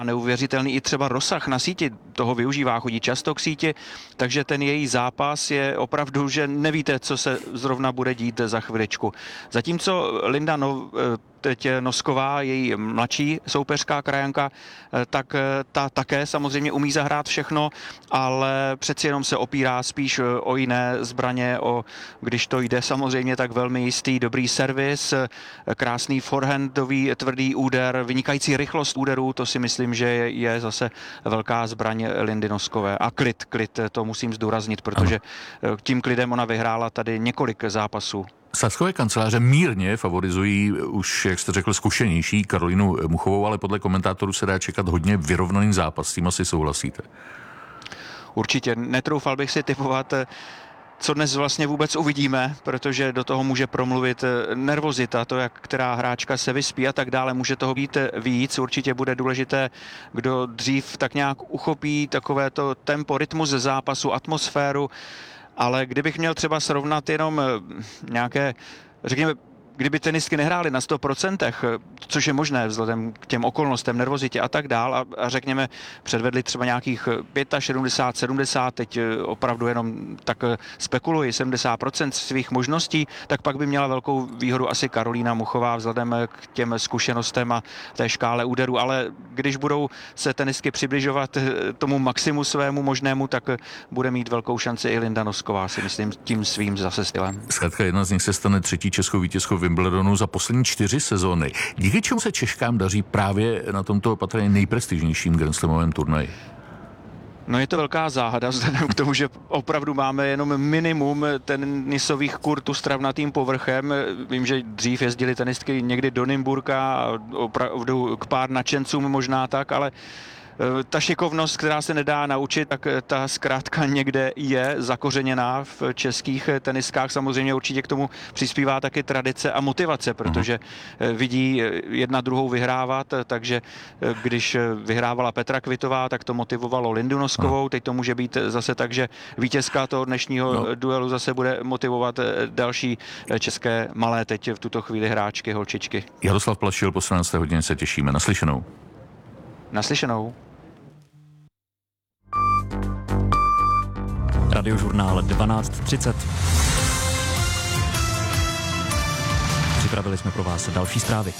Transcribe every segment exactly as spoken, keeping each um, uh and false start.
neuvěřitelný i třeba rozsah na síti, toho využívá, chodí často k síti, takže ten její zápas je opravdu, že nevíte, co se zrovna bude dít za chviličku. Zatímco Linda no, teď Nosková, její mladší soupeřka, krajanka, tak ta také samozřejmě umí zahrát všechno, ale přeci jenom se opírá spíš o jiné zbraně, o, když to jde samozřejmě, tak velmi jistý, dobrý servis, krásný forehandový tvrdý úder, vynikající rychlost úderů, to si myslím, že je zase velká zbraň Lindy Noskové. A klid, klid, to musím zdůraznit, protože ano. tím klidem ona vyhrála tady několik zápasů. Sázkové kanceláře mírně favorizují už, jak jste řekl, zkušenější Karolínu Muchovou, ale podle komentátorů se dá čekat hodně vyrovnaný zápas. S tím asi souhlasíte? Určitě. Netroufal bych si typovat, co dnes vlastně vůbec uvidíme, protože do toho může promluvit nervozita, to, jak která hráčka se vyspí a tak dále. Může toho být víc. Určitě bude důležité, kdo dřív tak nějak uchopí takovéto tempo, rytmus zápasu, atmosféru. Ale kdybych měl třeba srovnat jenom nějaké, řekněme, kdyby tenistky nehrály na sto procent, což je možné vzhledem k těm okolnostem, nervozitě a tak dál, a, a řekněme, předvedli třeba nějakých šedesát pět, sedmdesát, teď opravdu jenom tak spekuluji, sedmdesát procent svých možností, tak pak by měla velkou výhodu asi Karolína Muchová vzhledem k těm zkušenostem a té škále úderů, ale když budou se tenistky přibližovat tomu maximu svému možnému, tak bude mít velkou šanci i Linda Nosková, si myslím, tím svým zase stylem. Zkrátka jedna z nich se stane třetí českou vítězkou Wimbledonu za poslední čtyři sezóny. Díky čemu se Češkám daří právě na tomto patrně nejprestižnějším Grand Slamovém turnaji? No je to velká záhada, vzhledem k tomu, že opravdu máme jenom minimum tenisových kurtů s travnatým povrchem. Vím, že dřív jezdili tenistky někdy do Nymburka, opravdu k pár nadšencům možná tak, ale ta šikovnost, která se nedá naučit, tak ta zkrátka někde je zakořeněná v českých teniskách. Samozřejmě určitě k tomu přispívá taky tradice a motivace, protože vidí jedna druhou vyhrávat, takže když vyhrávala Petra Kvitová, tak to motivovalo Lindu Noskovou. Teď to může být zase tak, že vítězka toho dnešního no. duelu zase bude motivovat další české malé teď v tuto chvíli hráčky, holčičky. Jaroslav Plašil, po sedmnácté hodině se těšíme. Naslyšenou. Naslyšenou. Radiožurnál dvanáct třicet. Připravili jsme pro vás další zprávy.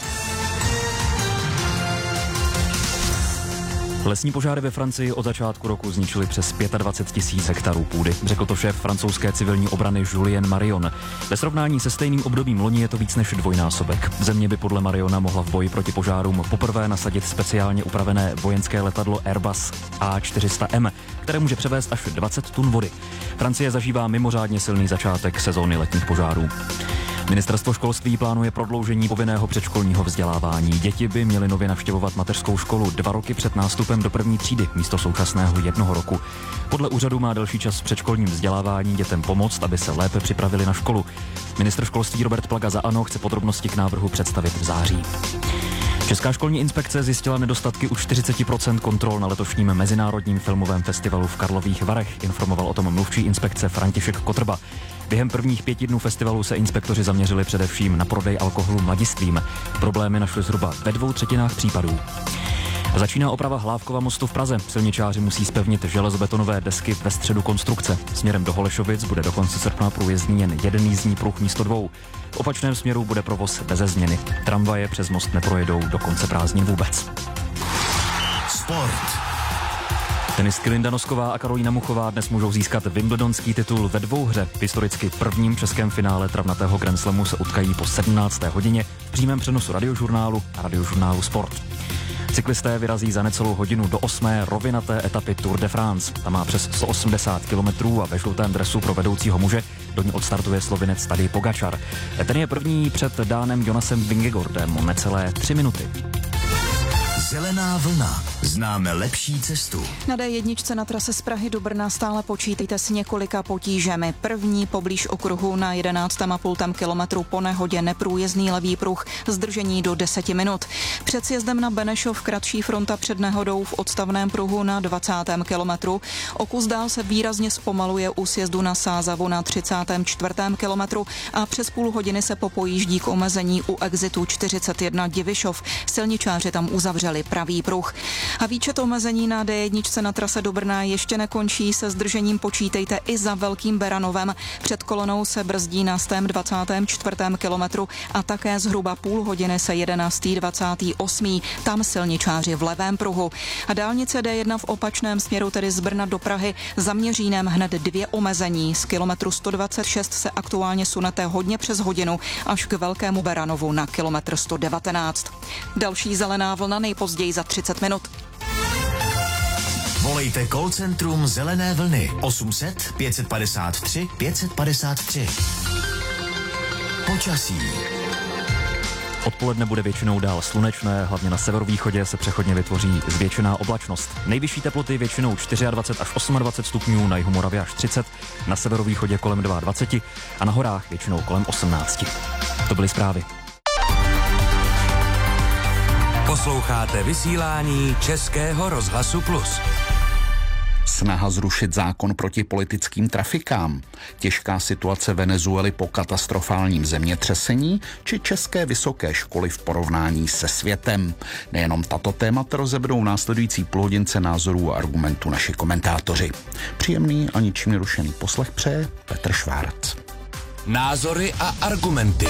Lesní požáry ve Francii od začátku roku zničily přes dvacet pět tisíc hektarů půdy, řekl to šéf francouzské civilní obrany Julien Marion. Ve srovnání se stejným obdobím loni je to víc než dvojnásobek. Země by podle Mariona mohla v boji proti požárům poprvé nasadit speciálně upravené vojenské letadlo Airbus A čtyři sta M, které může převést až dvacet tun vody. Francie zažívá mimořádně silný začátek sezóny letních požárů. Ministerstvo školství plánuje prodloužení povinného předškolního vzdělávání. Děti by měly nově navštěvovat mateřskou školu dva roky před nástupem do první třídy místo současného jednoho roku. Podle úřadu má delší čas v předškolním vzdělávání dětem pomoct, aby se lépe připravili na školu. Ministr školství Robert Plaga za ANO chce podrobnosti k návrhu představit v září. Česká školní inspekce zjistila nedostatky u čtyřicet procent kontrol na letošním Mezinárodním filmovém festivalu v Karlových Varech, informoval o tom mluvčí inspekce František Kotrba. Během prvních pěti dnů festivalu se inspektoři zaměřili především na prodej alkoholu mladistvým. Problémy našli zhruba ve dvou třetinách případů. Začíná oprava Hlávkova mostu v Praze. Silničáři musí zpevnit železobetonové desky ve středu konstrukce. Směrem do Holešovic bude do konce srpna průjezdný jen jeden jízdní pruh místo dvou. V opačném směru bude provoz beze změny. Tramvaje přes most neprojedou do konce prázdnin vůbec. Sport. Tenistky Linda Nosková a Karolína Muchová dnes můžou získat wimbledonský titul ve dvouhře. V historicky prvním českém finále travnatého Grand Slamu se utkají po sedmnácté hodině v přímém přenosu Radiožurnálu a Radiožurnálu Sport. Cyklisté vyrazí za necelou hodinu do osmé rovinaté etapy Tour de France. Ta má přes sto osmdesát kilometrů a ve žlutém dresu pro vedoucího muže do ní odstartuje Slovinec Tadej Pogačar. Ten je první před Dánem Jonasem Vingegaardem o necelé tři minuty. Zelená vlna. Známe lepší cestu. Na dé jedna na trase z Prahy do Brna stále počítejte s několika potížemi. První poblíž okruhu na jedenáct a půl kilometru po nehodě neprůjezdný levý pruh, zdržení do deseti minut. Před sjezdem na Benešov kratší fronta před nehodou v odstavném pruhu na dvacátém kilometru. O kus dál se výrazně zpomaluje u sjezdu na Sázavu na třicátém čtvrtém kilometru a přes půl hodiny se popojíždí k omezení u exitu čtyřicet jedna Divišov. Silničáři tam uzavřeli měli pravý pruh. A výčet omezení na D jedna na trase do Brna ještě nekončí. Se zdržením počítejte i za Velkým Beranovem. Před kolonou se brzdí na sto dvacátém čtvrtém kilometru a také zhruba půl hodiny se jede na sto dvacátém osmém Tam silničáři v levém pruhu. A dálnice D jedna v opačném směru, tedy z Brna do Prahy, za Měřínem hned dvě omezení. Z kilometru sto dvacet šest se aktuálně sunete hodně přes hodinu až k Velkému Beranovu na kilometr sto devatenáct. Další zelená vlna nejpozději za třicet minut. Volejte call centrum Zelené vlny osm set pět padesát tři pět padesát tři. Počasí. Odpoledne bude většinou dál slunečné, hlavně na severovýchodě se přechodně vytvoří zvětšená oblačnost. Nejvyšší teploty většinou dvacet čtyři až dvacet osm stupňů, na jihu Moravy až třicet, na severovýchodě kolem dvacet dva a na horách většinou kolem osmnáct. To byly zprávy. Posloucháte vysílání Českého rozhlasu Plus. Snaha zrušit zákon proti politickým trafikám, těžká situace Venezuely po katastrofálním zemětřesení či české vysoké školy v porovnání se světem. Nejenom tato témata rozebudou v následující půlhodince názorů a argumentů naši komentátoři. Příjemný a ničím nerušený poslech přeje Petr Švárc. Názory a argumenty.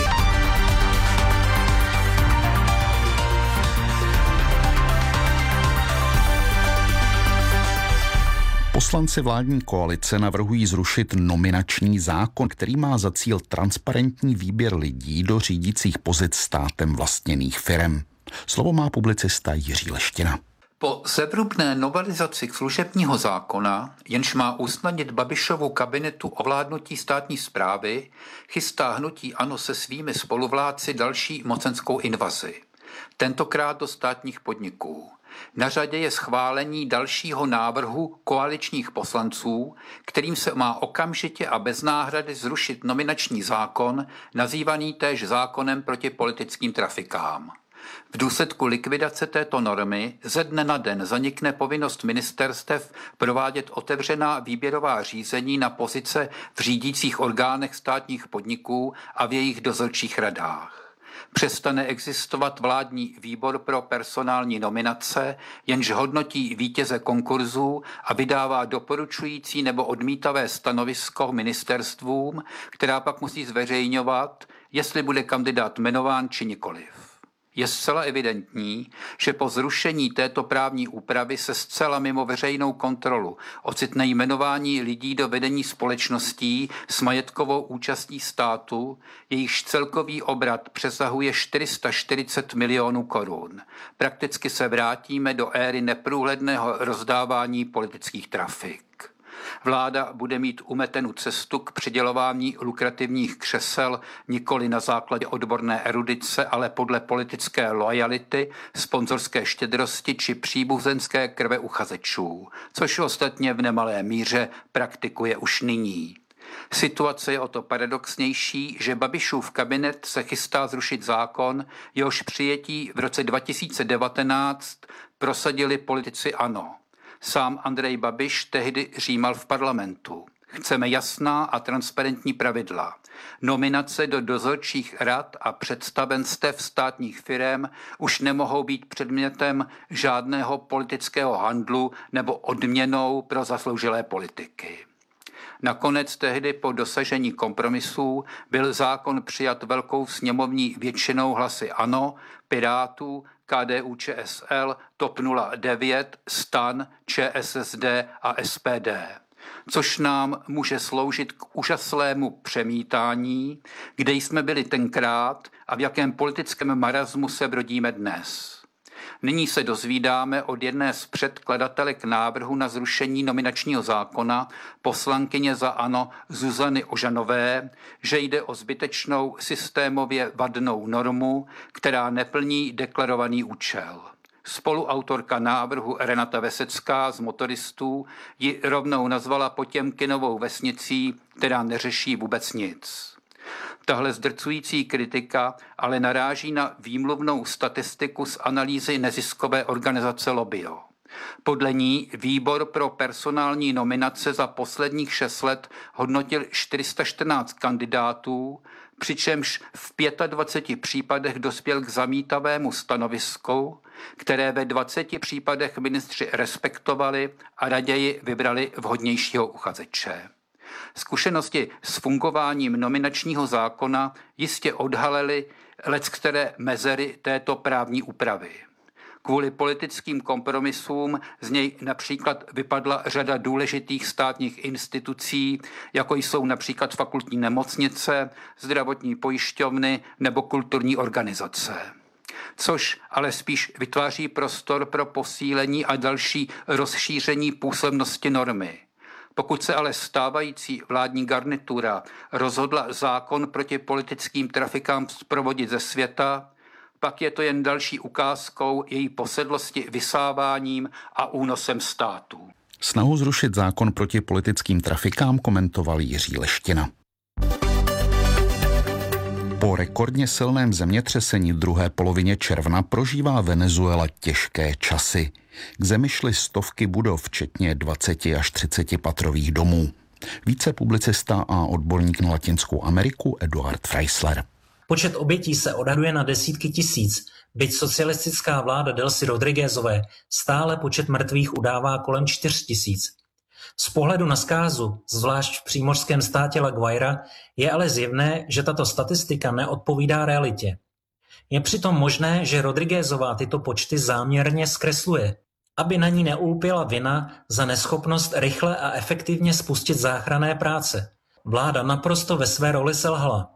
Poslanci vládní koalice navrhují zrušit nominační zákon, který má za cíl transparentní výběr lidí do řídících pozic státem vlastněných firem. Slovo má publicista Jiří Leština. Po zevrubné novelizaci služebního zákona, jenž má usnadnit Babišovu kabinetu ovládnutí státní správy, chystá hnutí ANO se svými spoluvládci další mocenskou invazi. Tentokrát do státních podniků. Na řadě je schválení dalšího návrhu koaličních poslanců, kterým se má okamžitě a bez náhrady zrušit nominační zákon, nazývaný též zákonem proti politickým trafikám. V důsledku likvidace této normy ze dne na den zanikne povinnost ministerstev provádět otevřená výběrová řízení na pozice v řídících orgánech státních podniků a v jejich dozorčích radách. Přestane existovat vládní výbor pro personální nominace, jenž hodnotí vítěze konkurzů a vydává doporučující nebo odmítavé stanovisko ministerstvům, která pak musí zveřejňovat, jestli bude kandidát jmenován či nikoliv. Je zcela evidentní, že po zrušení této právní úpravy se zcela mimo veřejnou kontrolu ocitne jmenování lidí do vedení společností s majetkovou účastí státu, jejichž celkový obrat přesahuje čtyři sta čtyřicet milionů korun. Prakticky se vrátíme do éry neprůhledného rozdávání politických trafik. Vláda bude mít umetenu cestu k přidělování lukrativních křesel nikoli na základě odborné erudice, ale podle politické loajality, sponzorské štědrosti či příbuzenské krve uchazečů, což ostatně v nemalé míře praktikuje už nyní. Situace je o to paradoxnější, že Babišův kabinet se chystá zrušit zákon, jehož přijetí v roce dva tisíce devatenáct prosadili politici ANO. Sám Andrej Babiš tehdy římal v parlamentu. Chceme jasná a transparentní pravidla. Nominace do dozorčích rad a představenstev státních firem už nemohou být předmětem žádného politického handlu nebo odměnou pro zasloužilé politiky. Nakonec tehdy po dosažení kompromisů byl zákon přijat velkou sněmovní většinou hlasy ANO, Pirátů, K D U Č S L, T O P nula devět, STAN, Č S S D a S P D. Což nám může sloužit k úžaslému přemítání, kde jsme byli tenkrát a v jakém politickém marazmu se brodíme dnes. Nyní se dozvídáme od jedné z předkladatelek návrhu na zrušení nominačního zákona, poslankyně za ANO Zuzany Ožanové, že jde o zbytečnou systémově vadnou normu, která neplní deklarovaný účel. Spoluautorka návrhu Renata Vesecká z Motoristů ji rovnou nazvala Potěmkinovou vesnicí, která neřeší vůbec nic. Tahle zdrcující kritika ale naráží na výmluvnou statistiku z analýzy neziskové organizace Lobbio. Podle ní výbor pro personální nominace za posledních šest let hodnotil čtyři sta čtrnáct kandidátů, přičemž v dvaceti pěti případech dospěl k zamítavému stanovisku, které ve dvaceti případech ministři respektovali a raději vybrali vhodnějšího uchazeče. Zkušenosti s fungováním nominačního zákona jistě odhalily leckteré mezery této právní úpravy. Kvůli politickým kompromisům z něj například vypadla řada důležitých státních institucí, jako jsou například fakultní nemocnice, zdravotní pojišťovny nebo kulturní organizace. Což ale spíš vytváří prostor pro posílení a další rozšíření působnosti normy. Pokud se ale stávající vládní garnitura rozhodla zákon proti politickým trafikám zprovodit ze světa, pak je to jen další ukázkou její posedlosti vysáváním a únosem státu. Snahu zrušit zákon proti politickým trafikám komentoval Jiří Leština. Po rekordně silném zemětřesení v druhé polovině června prožívá Venezuela těžké časy. K zemi šly stovky budov, včetně dvaceti až třiceti patrových domů. Více publicista a odborník na Latinskou Ameriku Eduard Freisler. Počet obětí se odhaduje na desítky tisíc, byť socialistická vláda Delcy Rodriguezové stále počet mrtvých udává kolem čtyř tisíc. Z pohledu na zkázu, zvlášť v přímořském státě La Guaira, je ale zjevné, že tato statistika neodpovídá realitě. Je přitom možné, že Rodriguezová tyto počty záměrně zkresluje, aby na ní neulpěla vina za neschopnost rychle a efektivně spustit záchranné práce. Vláda naprosto ve své roli selhala.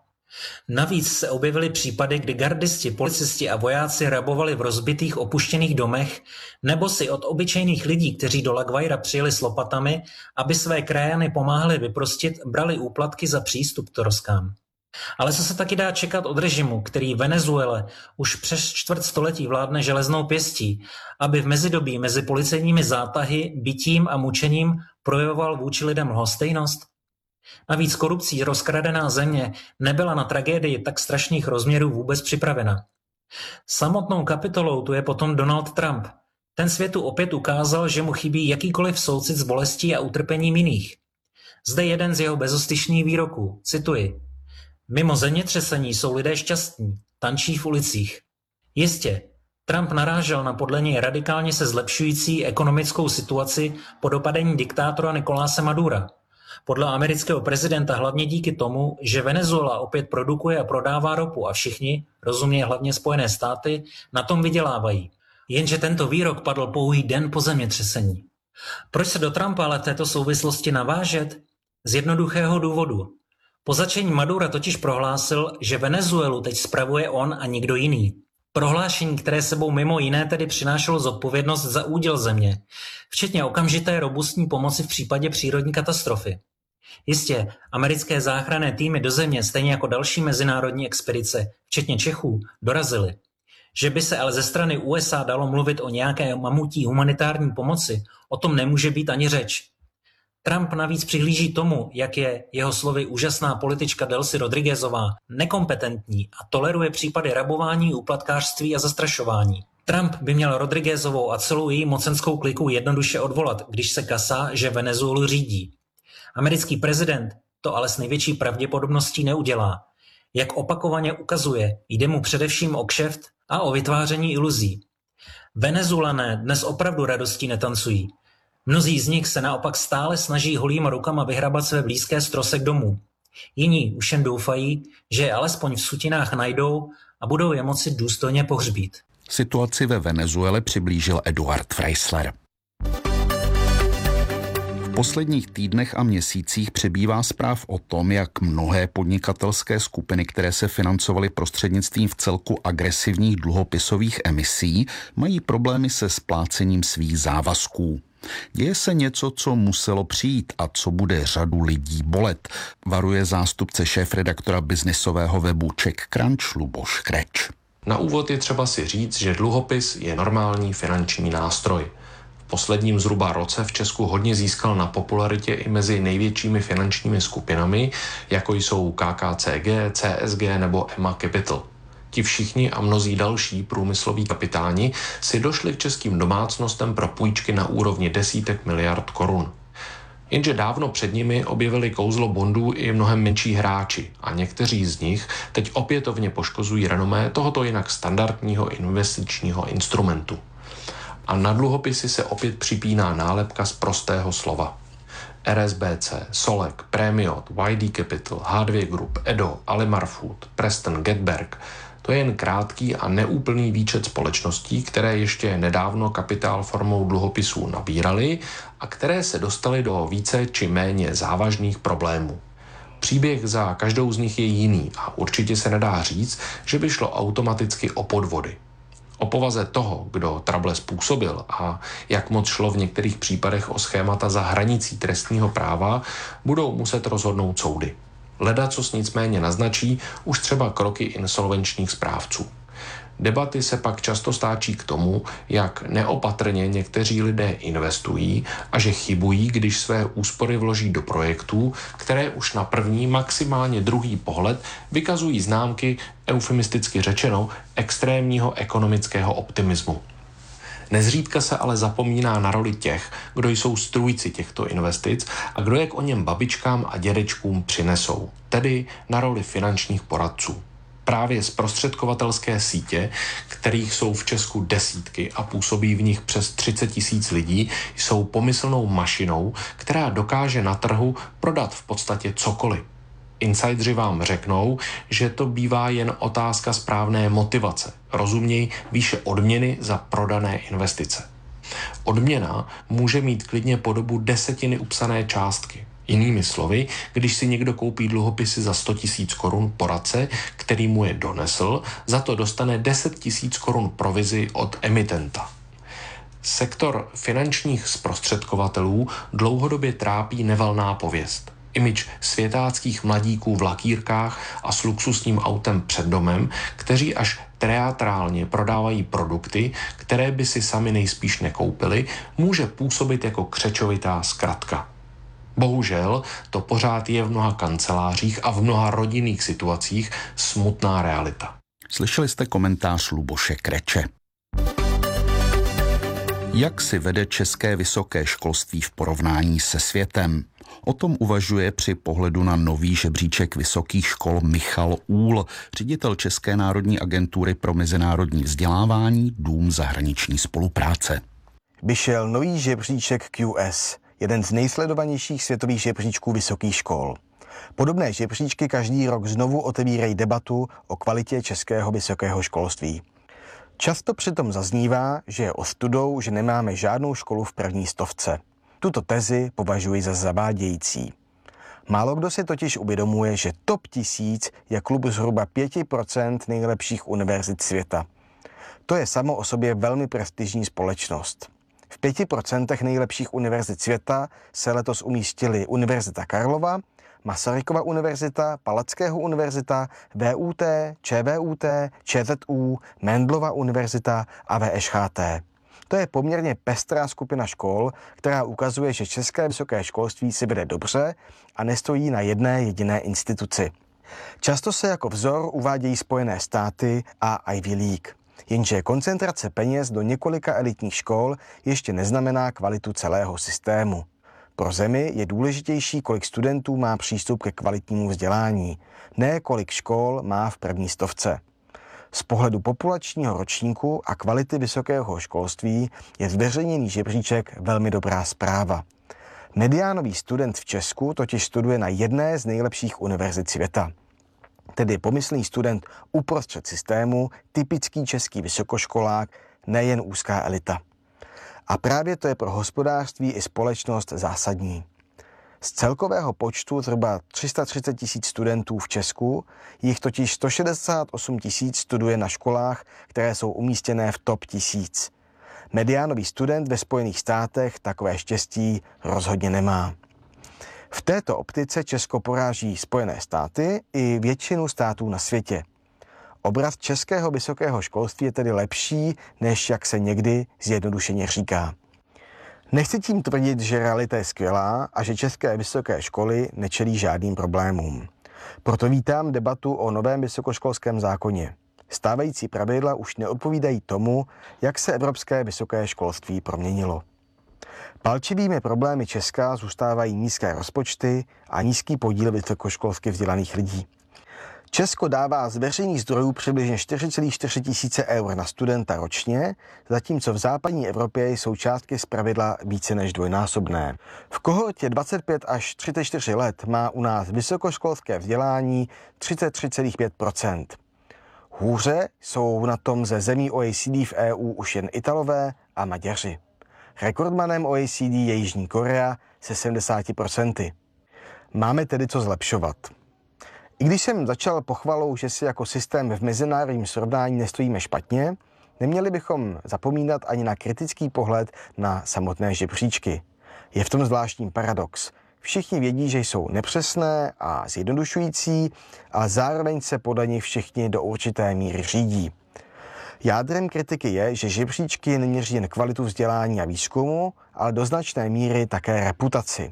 Navíc se objevily případy, kdy gardisti, policisti a vojáci rabovali v rozbitých opuštěných domech nebo si od obyčejných lidí, kteří do La Guaira přijeli s lopatami, aby své krajany pomáhali vyprostit, brali úplatky za přístup k troskám. Ale co se taky dá čekat od režimu, který Venezuele už přes čtvrt století vládne železnou pěstí, aby v mezidobí mezi policejními zátahy, bitím a mučením projevoval vůči lidem lhostejnost? Navíc korupcí rozkradená země nebyla na tragédii tak strašných rozměrů vůbec připravena. Samotnou kapitolou tu je potom Donald Trump. Ten světu opět ukázal, že mu chybí jakýkoliv soucit s bolestí a utrpením jiných. Zde jeden z jeho bezostyšných výroků, cituji: Mimo zemětřesení jsou lidé šťastní, tančí v ulicích. Jistě, Trump narážel na podle něj radikálně se zlepšující ekonomickou situaci po dopadení diktátora Nicoláse Madura. Podle amerického prezidenta hlavně díky tomu, že Venezuela opět produkuje a prodává ropu a všichni, rozumě hlavně Spojené státy, na tom vydělávají. Jenže tento výrok padl pouhý den po zemětřesení. Proč se do Trumpa ale v této souvislosti navážet? Z jednoduchého důvodu. Po začení Madura totiž prohlásil, že Venezuelu teď spravuje on a nikdo jiný. Prohlášení, které sebou mimo jiné tedy přinášelo zodpovědnost za úděl země, včetně okamžité robustní pomoci v případě přírodní katastrofy. Jistě, americké záchranné týmy do země, stejně jako další mezinárodní expedice, včetně Čechů, dorazily. Že by se ale ze strany U S A dalo mluvit o nějaké mamutí humanitární pomoci, o tom nemůže být ani řeč. Trump navíc přihlíží tomu, jak je jeho slovy úžasná politička Delcy Rodriguezová nekompetentní a toleruje případy rabování, úplatkářství a zastrašování. Trump by měl Rodriguezovou a celou její mocenskou kliku jednoduše odvolat, když se kasá, že Venezuelu řídí. Americký prezident to ale s největší pravděpodobností neudělá. Jak opakovaně ukazuje, jde mu především o kšeft a o vytváření iluzí. Venezuelané dnes opravdu radostí netancují. Mnozí z nich se naopak stále snaží holýma rukama vyhrabat své blízké z trosek domů. Jiní už jen doufají, že je alespoň v sutinách najdou a budou je moci důstojně pohřbít. Situaci ve Venezuele přiblížil Eduard Freisler. V posledních týdnech a měsících přibývá zpráv o tom, jak mnohé podnikatelské skupiny, které se financovaly prostřednictvím vcelku agresivních dluhopisových emisí, mají problémy se splácením svých závazků. Děje se něco, co muselo přijít a co bude řadu lidí bolet, varuje zástupce šéfredaktora biznisového webu CzechCrunch Luboš Kreč. Na úvod je třeba si říct, že dluhopis je normální finanční nástroj. V posledním zhruba roce v Česku hodně získal na popularitě i mezi největšími finančními skupinami, jako jsou K K C G, C S G nebo Emma Capital. Ti všichni a mnozí další průmysloví kapitáni si došli k českým domácnostem pro půjčky na úrovni desítek miliard korun. Jenže dávno před nimi objevili kouzlo bondů i mnohem menší hráči a někteří z nich teď opětovně poškozují renomé tohoto jinak standardního investičního instrumentu. A na dluhopisy se opět připíná nálepka z prostého slova. R S B C, Solek, Premiot, Y D Capital, H dva Group, Edo, Alimar Food, Preston, Getberg. To je jen krátký a neúplný výčet společností, které ještě nedávno kapitál formou dluhopisů nabíraly a které se dostaly do více či méně závažných problémů. Příběh za každou z nich je jiný a určitě se nedá říct, že by šlo automaticky o podvody. O povaze toho, kdo trable způsobil a jak moc šlo v některých případech o schémata za hranicí trestního práva, budou muset rozhodnout soudy. Ledacos nicméně naznačí už třeba kroky insolvenčních správců. Debaty se pak často stáčí k tomu, jak neopatrně někteří lidé investují a že chybují, když své úspory vloží do projektů, které už na první, maximálně druhý pohled vykazují známky, eufemisticky řečeno, extrémního ekonomického optimismu. Nezřídka se ale zapomíná na roli těch, kdo jsou strůjci těchto investic a kdo je k o něm babičkám a dědečkům přinesou, tedy na roli finančních poradců. Právě zprostředkovatelské sítě, kterých jsou v Česku desítky a působí v nich přes třicet tisíc lidí, jsou pomyslnou mašinou, která dokáže na trhu prodat v podstatě cokoliv. Insidři vám řeknou, že to bývá jen otázka správné motivace, rozuměj výše odměny za prodané investice. Odměna může mít klidně podobu desetiny upsané částky. Jinými slovy, když si někdo koupí dluhopisy za sto tisíc korun poradce, který mu je donesl, za to dostane deset tisíc korun provizi od emitenta. Sektor finančních zprostředkovatelů dlouhodobě trápí nevalná pověst. Image světáckých mladíků v lakýrkách a s luxusním autem před domem, kteří až teatrálně prodávají produkty, které by si sami nejspíš nekoupili, může působit jako křečovitá zkratka. Bohužel to pořád je v mnoha kancelářích a v mnoha rodinných situacích smutná realita. Slyšeli jste komentář Luboše Kreče. Jak si vede české vysoké školství v porovnání se světem? O tom uvažuje při pohledu na nový žebříček vysokých škol Michal Úhl, ředitel České národní agentury pro mezinárodní vzdělávání, Dům zahraniční spolupráce. Vyšel nový žebříček Q S, jeden z nejsledovanějších světových žebříčků vysokých škol. Podobné žebříčky každý rok znovu otevírají debatu o kvalitě českého vysokého školství. Často přitom zaznívá, že je ostudou, že nemáme žádnou školu v první stovce. Tuto tezi považuji za zavádějící. Málo kdo si totiž uvědomuje, že top tisíc je klub zhruba pět procent nejlepších univerzit světa. To je samo o sobě velmi prestižní společnost. V pěti procentech nejlepších univerzit světa se letos umístily Univerzita Karlova, Masarykova univerzita, Palackého univerzita, V U T, Č V U T, Č Z U, Mendelova univerzita a V Š H T. To je poměrně pestrá skupina škol, která ukazuje, že české vysoké školství si vede dobře a nestojí na jedné jediné instituci. Často se jako vzor uvádějí Spojené státy a Ivy League. Jenže koncentrace peněz do několika elitních škol ještě neznamená kvalitu celého systému. Pro zemi je důležitější, kolik studentů má přístup ke kvalitnímu vzdělání, ne kolik škol má v první stovce. Z pohledu populačního ročníku a kvality vysokého školství je zveřejněný žebříček velmi dobrá zpráva. Mediánový student v Česku totiž studuje na jedné z nejlepších univerzit světa. Tedy pomyslný student uprostřed systému, typický český vysokoškolák, nejen úzká elita. A právě to je pro hospodářství i společnost zásadní. Z celkového počtu zhruba tři sta třicet tisíc studentů v Česku jich totiž sto šedesát osm tisíc studuje na školách, které jsou umístěné v top tisíc. Mediánový student ve Spojených státech takové štěstí rozhodně nemá. V této optice Česko poráží Spojené státy i většinu států na světě. Obraz českého vysokého školství je tedy lepší, než jak se někdy zjednodušeně říká. Nechci tím tvrdit, že realita je skvělá a že české vysoké školy nečelí žádným problémům. Proto vítám debatu o novém vysokoškolském zákoně. Stávající pravidla už neodpovídají tomu, jak se evropské vysoké školství proměnilo. Palčivými problémy Česka zůstávají nízké rozpočty a nízký podíl vysokoškolsky vzdělaných lidí. Česko dává z veřejných zdrojů přibližně čtyři celé čtyři tisíce eur na studenta ročně, zatímco v západní Evropě jsou částky zpravidla více než dvojnásobné. V kohortě dvacet pět až třicet čtyři let má u nás vysokoškolské vzdělání třicet tři celá pět procenta. Hůře jsou na tom ze zemí O E C D v E U už jen Italové a Maďaři. Rekordmanem O E C D je Jižní Korea se sedmdesát procent. Máme tedy co zlepšovat. I když jsem začal pochvalou, že si jako systém v mezinárodním srovnání nestojíme špatně, neměli bychom zapomínat ani na kritický pohled na samotné žebříčky. Je v tom zvláštní paradox. Všichni vědí, že jsou nepřesné a zjednodušující, ale zároveň se podle nich všichni do určité míry řídí. Jádrem kritiky je, že žebříčky neměří jen kvalitu vzdělání a výzkumu, ale do značné míry také reputaci.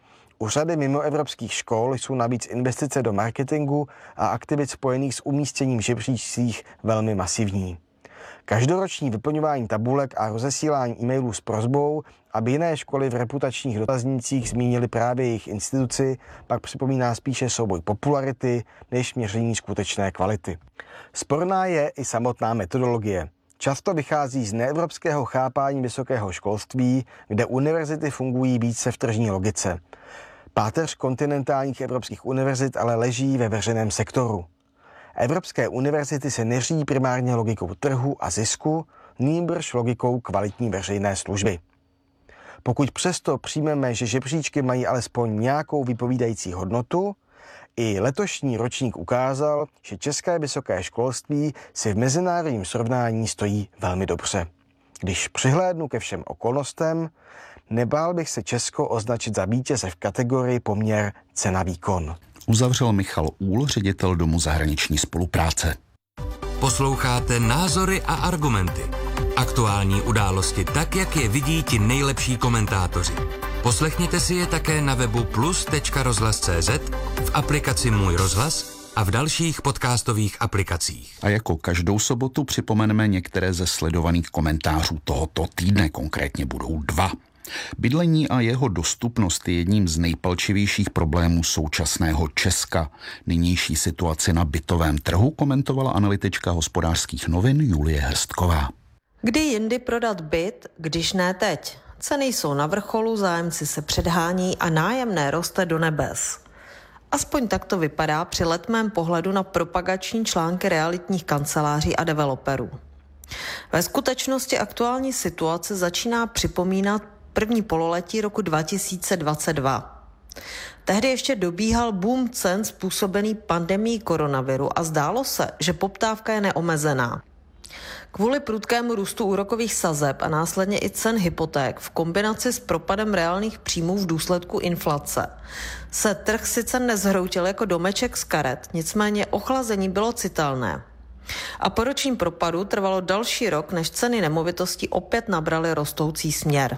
U řady mimoevropských škol jsou navíc investice do marketingu a aktivit spojených s umístěním v žebříčcích velmi masivní. Každoroční vyplňování tabulek a rozesílání e-mailů s prosbou, aby jiné školy v reputačních dotaznících zmínily právě jejich instituci, pak připomíná spíše souboj popularity než měření skutečné kvality. Sporná je i samotná metodologie. Často vychází z neevropského chápání vysokého školství, kde univerzity fungují více v tržní logice. Páteř kontinentálních evropských univerzit ale leží ve veřejném sektoru. Evropské univerzity se neřídí primárně logikou trhu a zisku, nýbrž logikou kvalitní veřejné služby. Pokud přesto přijmeme, že žebříčky mají alespoň nějakou vypovídající hodnotu, i letošní ročník ukázal, že české vysoké školství si v mezinárodním srovnání stojí velmi dobře. Když přihlédnu ke všem okolnostem, nebál bych se Česko označit za vítěze v kategorii poměr cena-výkon. Uzavřel Michal Úl, ředitel Domu zahraniční spolupráce. Posloucháte Názory a argumenty. Aktuální události tak, jak je vidí ti nejlepší komentátoři. Poslechněte si je také na webu plus tečka rozhlas tečka cé zet, v aplikaci Můj rozhlas a v dalších podcastových aplikacích. A jako každou sobotu připomeneme některé ze sledovaných komentářů tohoto týdne, konkrétně budou dva. Bydlení a jeho dostupnost je jedním z nejpalčivějších problémů současného Česka. Nynější situaci na bytovém trhu komentovala analytička Hospodářských novin Julie Hrstková. Kdy jindy prodat byt, když ne teď? Ceny jsou na vrcholu, zájemci se předhání a nájemné roste do nebes. Aspoň tak to vypadá při letmém pohledu na propagační články realitních kanceláří a developerů. Ve skutečnosti aktuální situace začíná připomínat první pololetí roku dva tisíce dvacet dva. Tehdy ještě dobíhal boom cen způsobený pandemií koronaviru a zdálo se, že poptávka je neomezená. Kvůli prudkému růstu úrokových sazeb a následně i cen hypoték v kombinaci s propadem reálných příjmů v důsledku inflace se trh sice nezhroutil jako domeček z karet, nicméně ochlazení bylo citelné. A po ročním propadu trvalo další rok, než ceny nemovitostí opět nabraly rostoucí směr.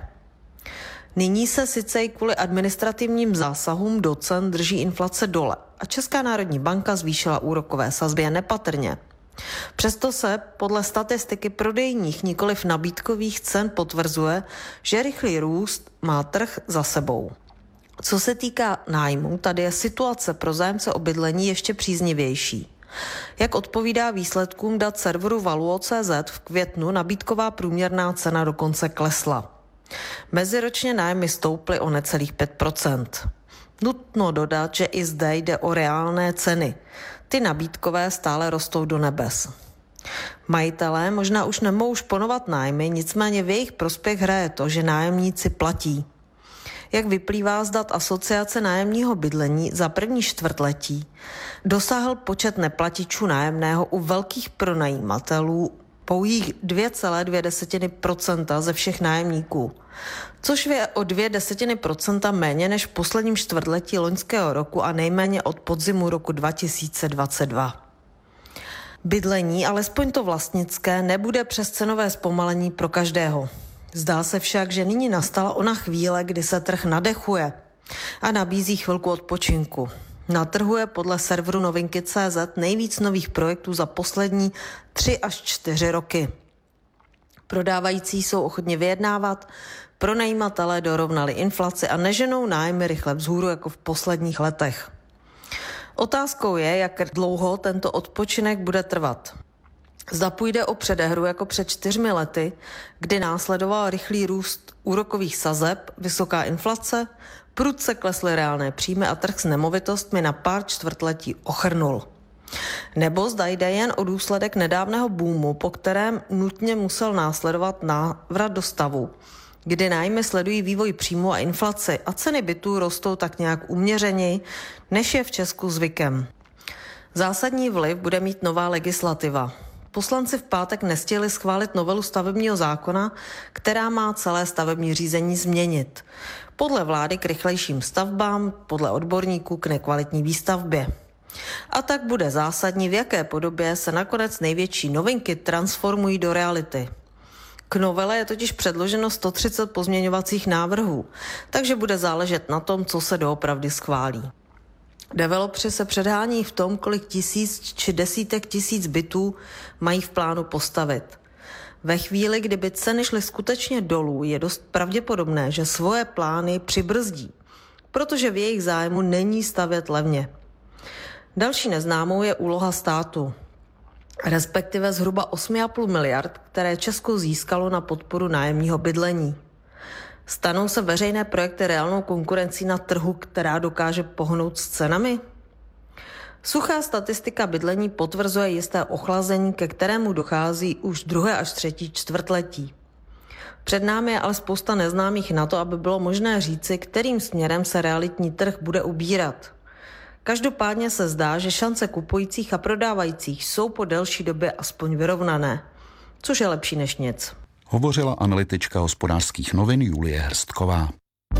Nyní se sice i kvůli administrativním zásahům do cen drží inflace dole a Česká národní banka zvýšila úrokové sazby nepatrně. Přesto se podle statistiky prodejních, nikoliv nabídkových cen potvrzuje, že rychlý růst má trh za sebou. Co se týká nájmu, tady je situace pro zájemce o bydlení ještě příznivější. Jak odpovídá výsledkům dat serveru Valuo tečka cé zet, v květnu nabídková průměrná cena dokonce klesla. Meziročně nájmy stouply o necelých pět procent. Nutno dodat, že i zde jde o reálné ceny. Ty nabídkové stále rostou do nebes. Majitelé možná už nemohou šponovat nájmy, nicméně v jejich prospěch hraje to, že nájemníci platí. Jak vyplývá z dat Asociace nájemního bydlení, za první čtvrtletí dosáhl počet neplatičů nájemného u velkých pronajímatelů pouhých dvě celé dvě procenta ze všech nájemníků, což je o dvě desetiny procenta méně než v posledním čtvrtletí loňského roku a nejméně od podzimu roku dva tisíce dvacet dva. Bydlení, alespoň to vlastnické, nebude přes cenové zpomalení pro každého. Zdá se však, že nyní nastala ona chvíle, kdy se trh nadechuje a nabízí chvilku odpočinku. Na trhu je podle serveru novinky tečka cé zet nejvíc nových projektů za poslední tři až čtyři roky. Prodávající jsou ochotni vyjednávat, pronajímatelé dorovnali inflaci a neženou nájmy rychle vzhůru jako v posledních letech. Otázkou je, jak dlouho tento odpočinek bude trvat. Zda půjde o předehru jako před čtyřmi lety, kdy následoval rychlý růst úrokových sazeb, vysoká inflace, prudce klesly reálné příjmy a trh s nemovitostmi na pár čtvrtletí ochrnul. Nebo zda jde jen o důsledek nedávného boomu, po kterém nutně musel následovat návrat do stavu, kdy nájmy sledují vývoj příjmu a inflaci a ceny bytů rostou tak nějak uměřeněji, než je v Česku zvykem. Zásadní vliv bude mít nová legislativa. Poslanci v pátek nestihli schválit novelu stavebního zákona, která má celé stavební řízení změnit. Podle vlády k rychlejším stavbám, podle odborníků k nekvalitní výstavbě. A tak bude zásadní, v jaké podobě se nakonec největší novinky transformují do reality. K novele je totiž předloženo sto třicet pozměňovacích návrhů, takže bude záležet na tom, co se doopravdy schválí. Developři se předhání v tom, kolik tisíc či desítek tisíc bytů mají v plánu postavit. Ve chvíli, kdyby ceny šly skutečně dolů, je dost pravděpodobné, že svoje plány přibrzdí, protože v jejich zájmu není stavět levně. Další neznámou je úloha státu, respektive zhruba osm celá pět miliard, které Česko získalo na podporu nájemního bydlení. Stanou se veřejné projekty reálnou konkurencí na trhu, která dokáže pohnout s cenami? Suchá statistika bydlení potvrzuje jisté ochlazení, ke kterému dochází už druhé až třetí čtvrtletí. Před námi je ale spousta neznámých na to, aby bylo možné říci, kterým směrem se realitní trh bude ubírat. Každopádně se zdá, že šance kupujících a prodávajících jsou po delší době aspoň vyrovnané, což je lepší než nic. Hovořila analytička Hospodářských novin Julie Hrstková.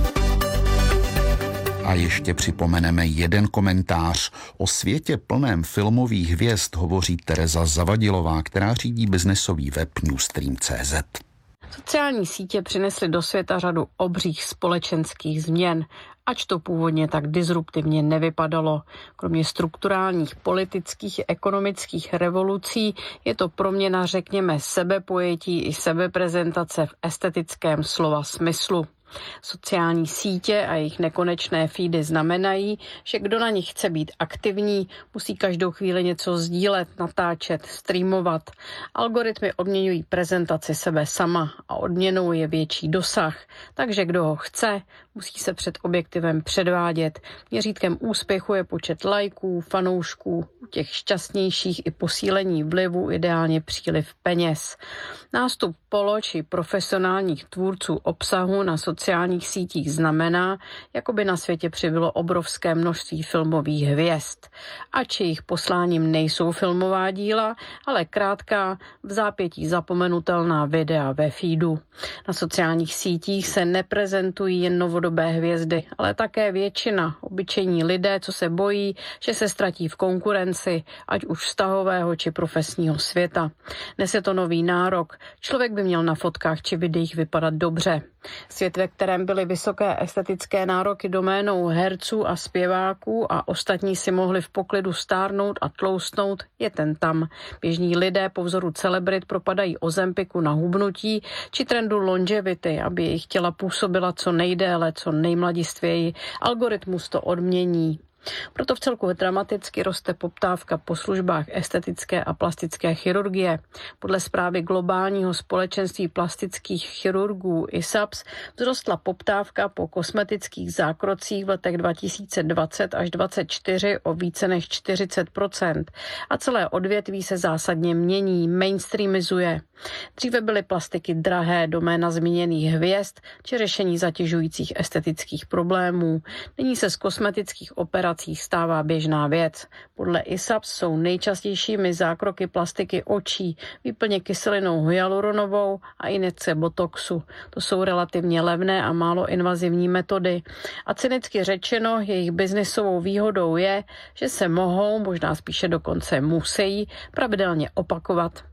A ještě připomeneme jeden komentář. O světě plném filmových hvězd hovoří Tereza Zavadilová, která řídí biznesový web Newstream tečka cé zet. Sociální sítě přinesly do světa řadu obřích společenských změn, ač to původně tak disruptivně nevypadalo. Kromě strukturálních politických i ekonomických revolucí je to proměna, řekněme, sebepojetí i sebeprezentace v estetickém slova smyslu. Sociální sítě a jejich nekonečné feedy znamenají, že kdo na nich chce být aktivní, musí každou chvíli něco sdílet, natáčet, streamovat. Algoritmy odměňují prezentaci sebe sama a odměnou je větší dosah, takže kdo ho chce, musí se před objektivem předvádět. Měřítkem úspěchu je počet lajků, fanoušků, u těch šťastnějších i posílení vlivu, ideálně příliv peněz. Nástup polo či profesionálních tvůrců obsahu na sociálních sítích znamená, jako by na světě přibylo obrovské množství filmových hvězd. Ač jejich posláním nejsou filmová díla, ale krátká, v zápětí zapomenutelná videa ve feedu. Na sociálních sítích se neprezentují jen novodobé hvězdy, ale také většina, obyčejní lidé, co se bojí, že se ztratí v konkurenci, ať už vztahového či profesního světa. Dnes je to nový nárok. Člověk by měl na fotkách či videích vypadat dobře. Svět, ve kterém byly vysoké estetické nároky doménou herců a zpěváků a ostatní si mohli v poklidu stárnout a tloustnout, je ten tam. Běžní lidé po vzoru celebrit propadají Ozempiku na hubnutí či trendu longevity, aby jejich těla působila co nejdéle, co nejmladistvěji. Algoritmus to odmění. Proto v celku dramaticky roste poptávka po službách estetické a plastické chirurgie. Podle zprávy globálního společenství plastických chirurgů I S A P S vzrostla poptávka po kosmetických zákrocích v letech dva tisíce dvacet až dvacet čtyři o více než čtyřicet procent. A celé odvětví se zásadně mění, mainstreamizuje. Dříve byly plastiky drahé, doména zmíněných hvězd či řešení zatěžujících estetických problémů. Nyní se z kosmetických operací stává běžná věc. Podle I S A P S jsou nejčastějšími zákroky plastiky očí, výplně kyselinou hyaluronovou a injekce botoxu. To jsou relativně levné a málo invazivní metody. A cynicky řečeno, jejich biznisovou výhodou je, že se mohou, možná spíše dokonce musí, pravidelně opakovat.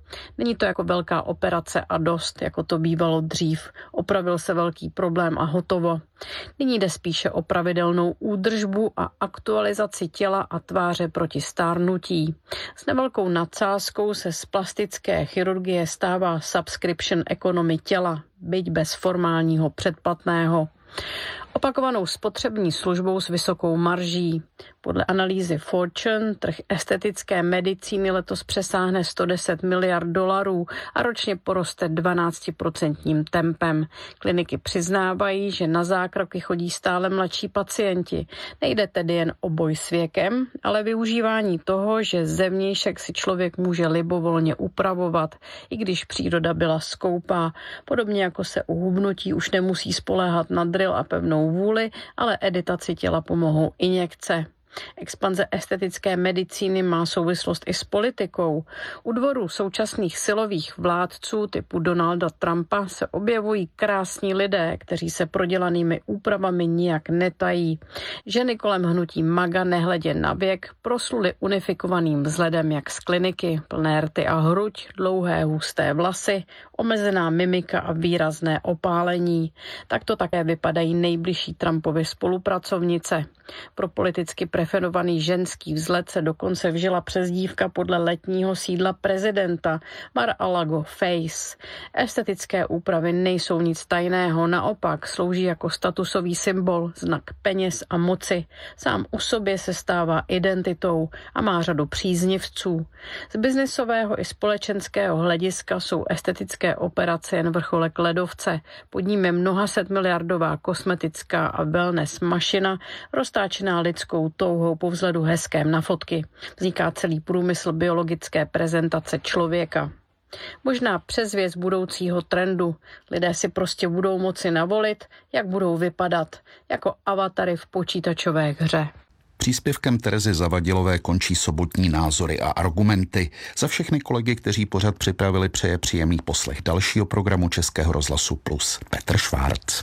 Není to jako velká operace a dost, jako to bývalo dřív. Opravil se velký problém a hotovo. Nyní jde spíše o pravidelnou údržbu a aktualizaci těla a tváře proti stárnutí. S nevelkou nadsázkou se z plastické chirurgie stává subscription economy těla, byť bez formálního předplatného. Opakovanou spotřební službou s vysokou marží. Podle analýzy Fortune trh estetické medicíny letos přesáhne sto deset miliard dolarů a ročně poroste dvanáctiprocentním tempem. Kliniky přiznávají, že na zákroky chodí stále mladší pacienti. Nejde tedy jen o boj s věkem, ale využívání toho, že zevnějšek si člověk může libovolně upravovat, i když příroda byla skoupá. Podobně jako se u hubnutí už nemusí spoléhat na drill a pevnou vůli, ale editaci těla pomohou injekce. Expanze estetické medicíny má souvislost i s politikou. U dvoru současných silových vládců typu Donalda Trumpa se objevují krásní lidé, kteří se prodělanými úpravami nijak netají. Ženy kolem hnutí MAGA nehledě na věk prosluly unifikovaným vzhledem jak z kliniky, plné rty a hruď, dlouhé husté vlasy, omezená mimika a výrazné opálení. Takto také vypadají nejbližší Trumpovy spolupracovnice. Pro politicky preferovaný ženský vzhled se dokonce vžila přezdívka podle letního sídla prezidenta Mar-a-Lago Face. Estetické úpravy nejsou nic tajného, naopak slouží jako statusový symbol, znak peněz a moci. Sám u sobě se stává identitou a má řadu příznivců. Z biznisového i společenského hlediska jsou estetické operace jen vrcholek ledovce. Pod ním je mnohaset miliardová kosmetická a wellness mašina, roztáčená lidskou touhou po vzhledu hezkém na fotky. Vzniká celý průmysl biologické prezentace člověka. Možná předzvěst budoucího trendu. Lidé si prostě budou moci navolit, jak budou vypadat, jako avatary v počítačové hře. Příspěvkem Terezy Zavadilové končí sobotní názory a argumenty. Za všechny kolegy, kteří pořad připravili, přeje příjemný poslech dalšího programu Českého rozhlasu Plus Petr Švárc.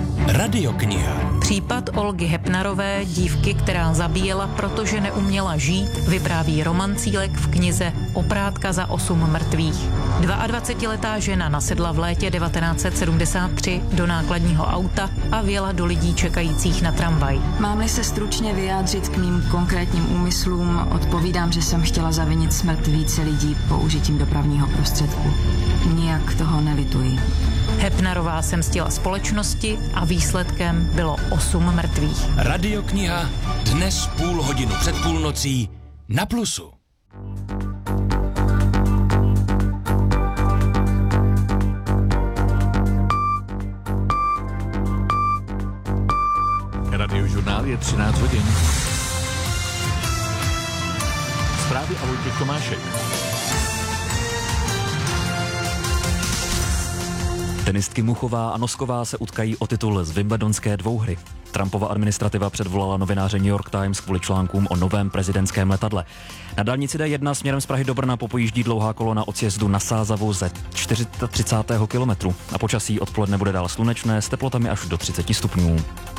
Radiokniha. Případ Olgy Hepnarové, dívky, která zabíjela, protože neuměla žít, vypráví Roman Cílek v knize Oprátka za osm mrtvých. dvaadvacetiletá žena nasedla v létě devatenáct set sedmdesát tři do nákladního auta a vjela do lidí čekajících na tramvaj. Mám-li se stručně vyjádřit k mým konkrétním úmyslům, odpovídám, že jsem chtěla zavinit smrt více lidí použitím dopravního prostředku. Nijak toho nelituji. Hepnarová se mstila společnosti a výsledkem bylo osm mrtvých. Radiokniha dnes půl hodinu před půlnocí na Plusu. Radiožurnál je třináct hodin. Zprávy a Vojtěch Tomášek. Tenistky Muchová a Nosková se utkají o titul z Wimbledonské dvouhry. Trumpova administrativa předvolala novináře New York Times kvůli článkům o novém prezidentském letadle. Na dálnici D jedna směrem z Prahy do Brna popojíždí dlouhá kolona od sjezdu na Sázavu ze třicátého čtvrtého kilometru. A počasí odpoledne bude dál slunečné s teplotami až do třicet stupňů.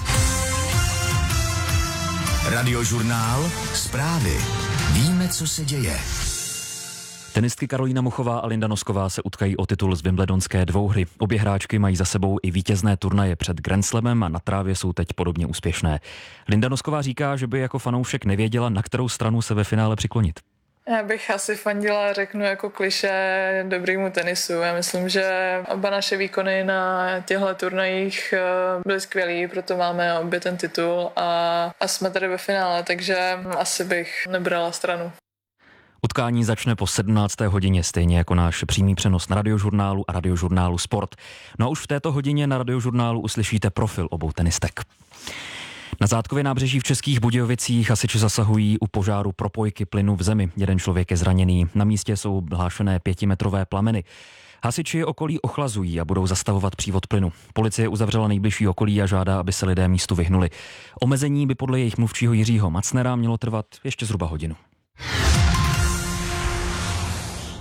Radiožurnál. Zprávy. Víme, co se děje. Tenistky Karolína Muchová a Linda Nosková se utkají o titul z Wimbledonské dvouhry. Obě hráčky mají za sebou i vítězné turnaje před Grand Slamem a na trávě jsou teď podobně úspěšné. Linda Nosková říká, že by jako fanoušek nevěděla, na kterou stranu se ve finále přiklonit. Já bych asi fandila, řeknu jako klišé, dobrýmu tenisu. Já myslím, že oba naše výkony na těchto turnajích byly skvělý, proto máme obě ten titul a, a jsme tady ve finále, takže asi bych nebrala stranu. Utkání začne po sedmnácté hodině, stejně jako náš přímý přenos na Radiožurnálu a Radiožurnálu Sport. No a už v této hodině na Radiožurnálu uslyšíte profil obou tenistek. Na Zátkově nábřeží v Českých Budějovicích hasiči zasahují u požáru propojky plynu v zemi. Jeden člověk je zraněný. Na místě jsou hlášené pětimetrové plameny. Hasiči okolí ochlazují a budou zastavovat přívod plynu. Policie uzavřela nejbližší okolí a žádá, aby se lidé místu vyhnuli. Omezení by podle jejich mluvčího Jiřího Macnera mělo trvat ještě zhruba hodinu.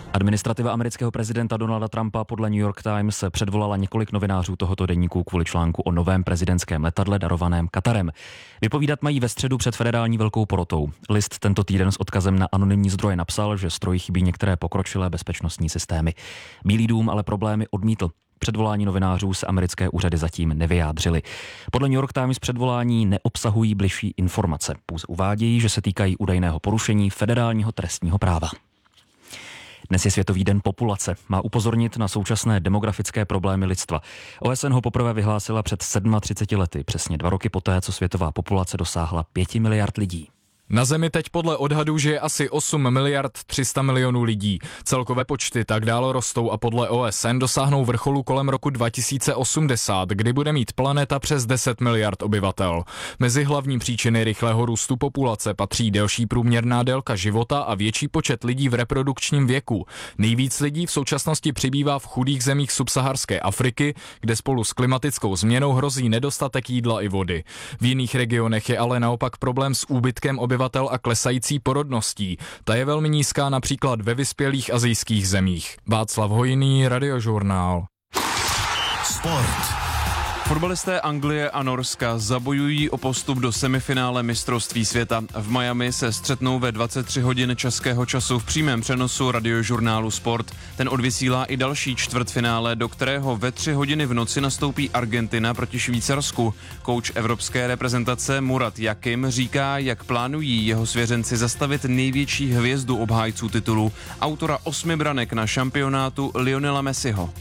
Administrativa amerického prezidenta Donalda Trumpa podle New York Times předvolala několik novinářů tohoto deníku kvůli článku o novém prezidentském letadle darovaném Katarem. Vypovídat mají ve středu před federální velkou porotou. List tento týden s odkazem na anonymní zdroje napsal, že stroji chybí některé pokročilé bezpečnostní systémy. Bílý dům ale problémy odmítl. Předvolání novinářů se americké úřady zatím nevyjádřily. Podle New York Times předvolání neobsahují bližší informace. Pouze uvádějí, že se týkají údajného porušení federálního trestního práva. Dnes je Světový den populace. Má upozornit na současné demografické problémy lidstva. O S N ho poprvé vyhlásila před třiceti sedmi lety, přesně dva roky poté, co světová populace dosáhla pěti miliard lidí. Na Zemi teď podle odhadů žije asi osm miliard tři sta milionů lidí. Celkové počty tak dál rostou a podle O S N dosáhnou vrcholu kolem roku dva tisíce osmdesát, kdy bude mít planeta přes deset miliard obyvatel. Mezi hlavní příčiny rychlého růstu populace patří delší průměrná délka života a větší počet lidí v reprodukčním věku. Nejvíc lidí v současnosti přibývá v chudých zemích subsaharské Afriky, kde spolu s klimatickou změnou hrozí nedostatek jídla i vody. V jiných regionech je ale naopak problém s úbytkem obyvatel a klesající porodností. Ta je velmi nízká například ve vyspělých asijských zemích. Václav Hojný, Radiožurnál. Sport. Fotbalisté Anglie a Norska zabojují o postup do semifinále mistrovství světa. V Miami se střetnou ve dvacet tři hodin českého času v přímém přenosu Radiožurnálu Sport. Ten odvysílá i další čtvrtfinále, do kterého ve tři hodiny v noci nastoupí Argentina proti Švýcarsku. Kouč evropské reprezentace Murat Jakim říká, jak plánují jeho svěřenci zastavit největší hvězdu obhájců titulu, autora osmi branek na šampionátu Lionela Messiho.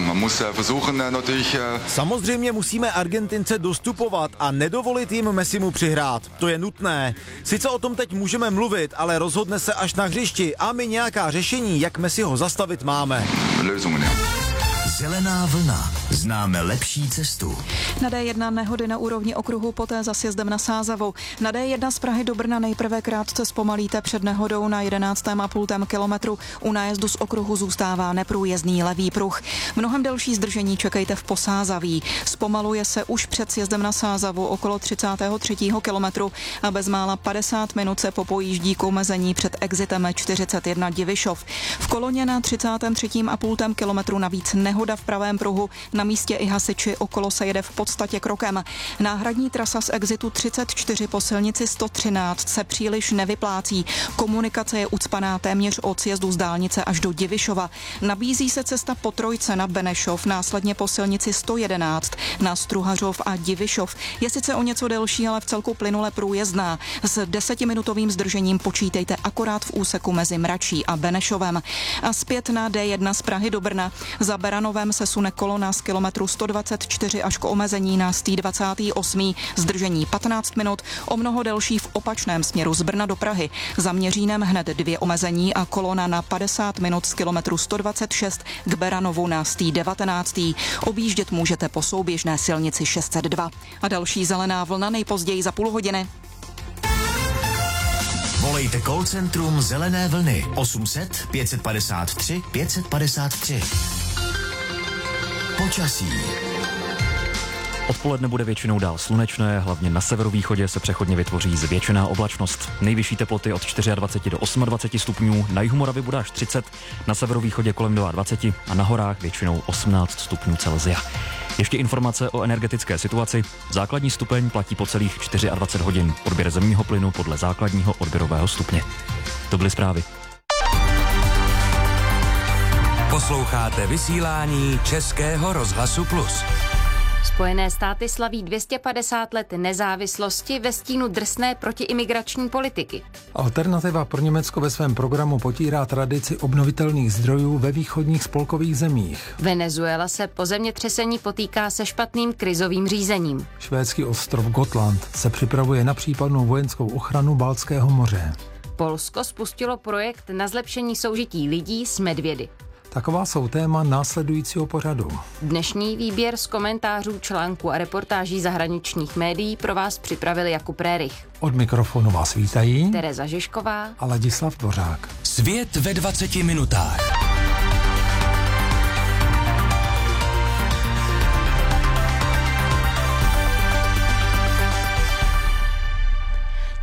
Samozřejmě musíme Argentince dostupovat a nedovolit jim Messimu přihrát. To je nutné. Sice o tom teď můžeme mluvit, ale rozhodne se až na hřišti a my nějaká řešení, jak Messiho zastavit, máme. Zelená vlna. Známe lepší cestu. Na D jedna nehody na úrovni okruhu, poté za sjezdem na Sázavu. Na D jedna z Prahy do Brna nejprve krátce zpomalíte před nehodou na jedenáctém a půl kilometru. U nájezdu z okruhu zůstává neprůjezdný levý pruh. Mnohem delší zdržení čekejte v Posázaví. Zpomaluje se už před sjezdem na Sázavu okolo třicátého třetího kilometru a bezmála padesát minut se popojíždí k omezení před exitem čtyřicet jedna Divišov. V koloně na třicátém třetím a půl kilometru navíc nehoda v pravém pruhu. Na místě i hasiči, okolo se jede v podstatě krokem. Náhradní trasa z exitu třicet čtyři po silnici sto třináct se příliš nevyplácí. Komunikace je ucpaná téměř od sjezdu z dálnice až do Divišova. Nabízí se cesta po trojce na Benešov, následně po silnici sto jedenáct na Struhařov a Divišov. Je sice o něco delší, ale v celku plynule průjezdná. S desetiminutovým zdržením počítejte akorát v úseku mezi Mračí a Benešovem. A zpět na D jedna z Prahy do Brna. Za Beranovem se sune kolona z kilometru sto dvacet čtyři až k omezení na sto dvacet osm. Zdržení patnáct minut, o mnoho delší v opačném směru z Brna do Prahy. Za Měřínem hned dvě omezení a kolona na padesát minut z kilometru sto dvacet šest k Beranovu na sto devatenáct. Objíždět můžete po souběžné silnici šest set dva. A další zelená vlna nejpozději za půl hodiny. Volejte call centrum Zelené vlny osm set pět padesát tři pět padesát tři. Počasí. Odpoledne bude většinou dál slunečné, hlavně na severovýchodě se přechodně vytvoří zvětšená oblačnost. Nejvyšší teploty od dvacet čtyři do dvacet osm stupňů, na jihu Moravy bude až třicet, na severovýchodě kolem dvacet dva a na horách většinou osmnáct stupňů Celsia. Ještě informace o energetické situaci. Základní stupeň platí po celých dvacet čtyři hodin. Odběr zemního plynu podle základního odběrového stupně. To byly zprávy. Posloucháte vysílání Českého rozhlasu Plus. Spojené státy slaví dvě stě padesát let nezávislosti ve stínu drsné protiimigrační politiky. Alternativa pro Německo ve svém programu potírá tradici obnovitelných zdrojů ve východních spolkových zemích. Venezuela se po zemětřesení potýká se špatným krizovým řízením. Švédský ostrov Gotland se připravuje na případnou vojenskou ochranu Baltského moře. Polsko spustilo projekt na zlepšení soužití lidí s medvědy. Taková jsou téma následujícího pořadu. Dnešní výběr z komentářů, článků a reportáží zahraničních médií pro vás připravil Jakub Rérich. Od mikrofonu vás vítají Tereza Žižková a Ladislav Dvořák. Svět ve dvaceti minutách.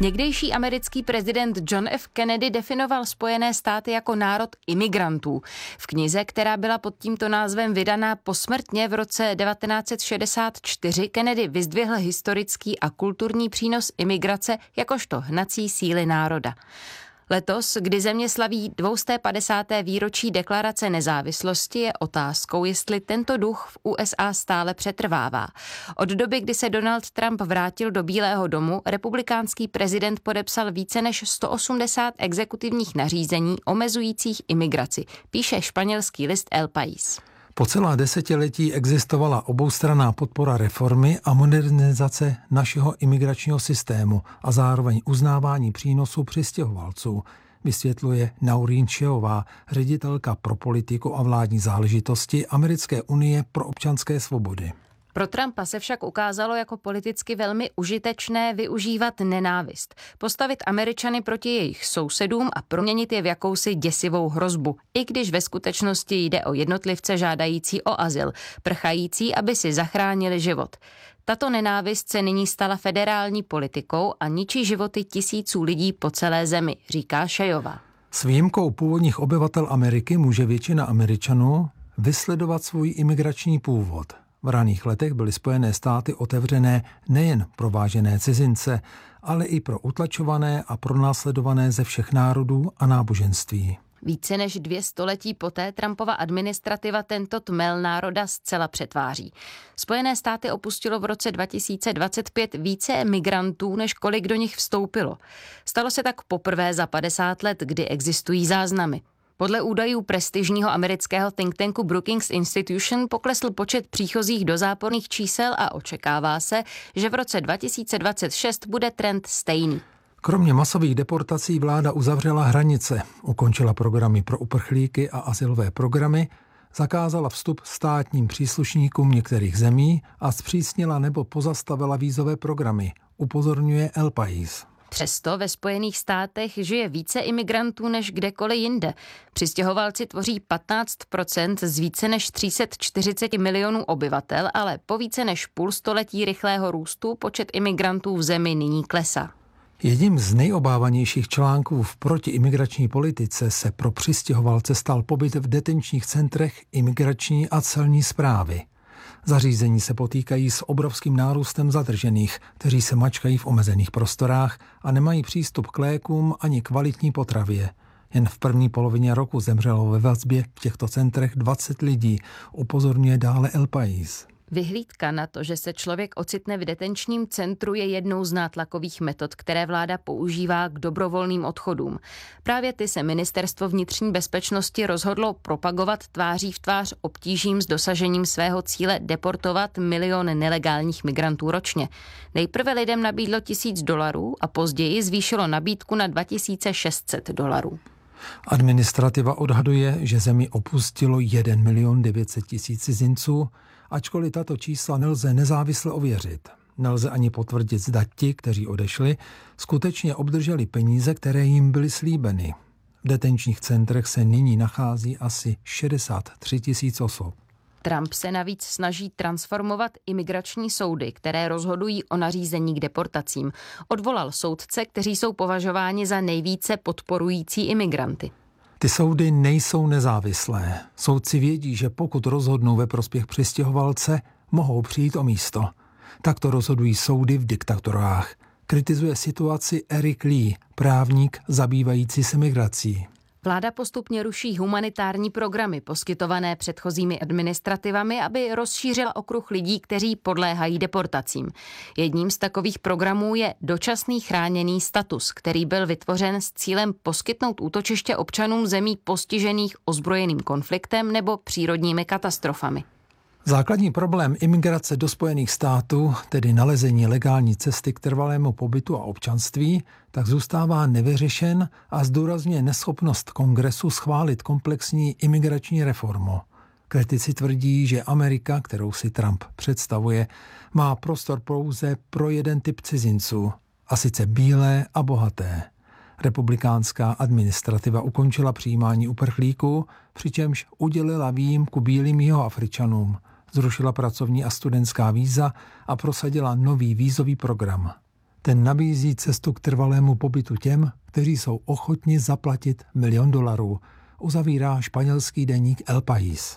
Někdejší americký prezident John F. Kennedy definoval Spojené státy jako národ imigrantů. V knize, která byla pod tímto názvem vydaná posmrtně v roce devatenáct set šedesát čtyři, Kennedy vyzdvihl historický a kulturní přínos imigrace jakožto hnací síly národa. Letos, kdy země slaví dvě stě padesáté výročí deklarace nezávislosti, je otázkou, jestli tento duch v U S A stále přetrvává. Od doby, kdy se Donald Trump vrátil do Bílého domu, republikánský prezident podepsal více než sto osmdesát exekutivních nařízení omezujících imigraci, píše španělský list El País. Po celá desetiletí existovala oboustranná podpora reformy a modernizace našeho imigračního systému a zároveň uznávání přínosů přistěhovalců, vysvětluje Naurín Šeová, ředitelka pro politiku a vládní záležitosti Americké unie pro občanské svobody. Pro Trumpa se však ukázalo jako politicky velmi užitečné využívat nenávist, postavit Američany proti jejich sousedům a proměnit je v jakousi děsivou hrozbu, i když ve skutečnosti jde o jednotlivce žádající o azyl, prchající, aby si zachránili život. Tato nenávist se nyní stala federální politikou a ničí životy tisíců lidí po celé zemi, říká Šejová. S výjimkou původních obyvatel Ameriky může většina Američanů vysledovat svůj imigrační původ. V raných letech byly Spojené státy otevřené nejen pro vážené cizince, ale i pro utlačované a pronásledované ze všech národů a náboženství. Více než dvě století poté Trumpova administrativa tento tmel národa zcela přetváří. Spojené státy opustilo v roce dva tisíce dvacet pět více migrantů, než kolik do nich vstoupilo. Stalo se tak poprvé za padesát let, kdy existují záznamy. Podle údajů prestižního amerického think tanku Brookings Institution poklesl počet příchozích do záporných čísel a očekává se, že v roce dva tisíce dvacet šest bude trend stejný. Kromě masových deportací vláda uzavřela hranice, ukončila programy pro uprchlíky a azylové programy, zakázala vstup státním příslušníkům některých zemí a zpřísnila nebo pozastavila vízové programy, upozorňuje El País. Přesto ve Spojených státech žije více imigrantů než kdekoliv jinde. Přistěhovalci tvoří patnáct procent z více než tři sta čtyřicet milionů obyvatel, ale po více než půl století rychlého růstu počet imigrantů v zemi nyní klesá. Jedním z nejobávanějších článků v protiimigrační politice se pro přistěhovalce stal pobyt v detenčních centrech imigrační a celní správy. Zařízení se potýkají s obrovským nárůstem zadržených, kteří se mačkají v omezených prostorách a nemají přístup k lékům ani kvalitní potravě. Jen v první polovině roku zemřelo ve vazbě v těchto centrech dvacet lidí, upozorňuje dále El País. Vyhlídka na to, že se člověk ocitne v detenčním centru, je jednou z nátlakových metod, které vláda používá k dobrovolným odchodům. Právě ty se Ministerstvo vnitřní bezpečnosti rozhodlo propagovat tváří v tvář obtížím s dosažením svého cíle deportovat milion nelegálních migrantů ročně. Nejprve lidem nabídlo tisíc dolarů a později zvýšilo nabídku na dva tisíce šest set dolarů. Administrativa odhaduje, že zemi opustilo jeden milion devět set tisíc cizinců, ačkoliv tato čísla nelze nezávisle ověřit. Nelze ani potvrdit, zda ti, kteří odešli, skutečně obdrželi peníze, které jim byly slíbeny. V detenčních centrech se nyní nachází asi šedesát tři tisíc osob. Trump se navíc snaží transformovat imigrační soudy, které rozhodují o nařízení k deportacím. Odvolal soudce, kteří jsou považováni za nejvíce podporující imigranty. Ty soudy nejsou nezávislé. Soudci vědí, že pokud rozhodnou ve prospěch přistěhovalce, mohou přijít o místo. Takto rozhodují soudy v diktaturách. Kritizuje situaci Eric Lee, právník zabývající se migrací. Vláda postupně ruší humanitární programy poskytované předchozími administrativami, aby rozšířila okruh lidí, kteří podléhají deportacím. Jedním z takových programů je dočasný chráněný status, který byl vytvořen s cílem poskytnout útočiště občanům zemí postižených ozbrojeným konfliktem nebo přírodními katastrofami. Základní problém imigrace do Spojených států, tedy nalezení legální cesty k trvalému pobytu a občanství, tak zůstává nevyřešen a zdůrazňuje neschopnost Kongresu schválit komplexní imigrační reformu. Kritici tvrdí, že Amerika, kterou si Trump představuje, má prostor pouze pro jeden typ cizinců, a sice bílé a bohaté. Republikánská administrativa ukončila přijímání uprchlíků, přičemž udělila výjimku bílým Jihoafričanům, zrušila pracovní a studentská víza a prosadila nový vízový program. Ten nabízí cestu k trvalému pobytu těm, kteří jsou ochotni zaplatit milion dolarů, uzavírá španělský deník El País.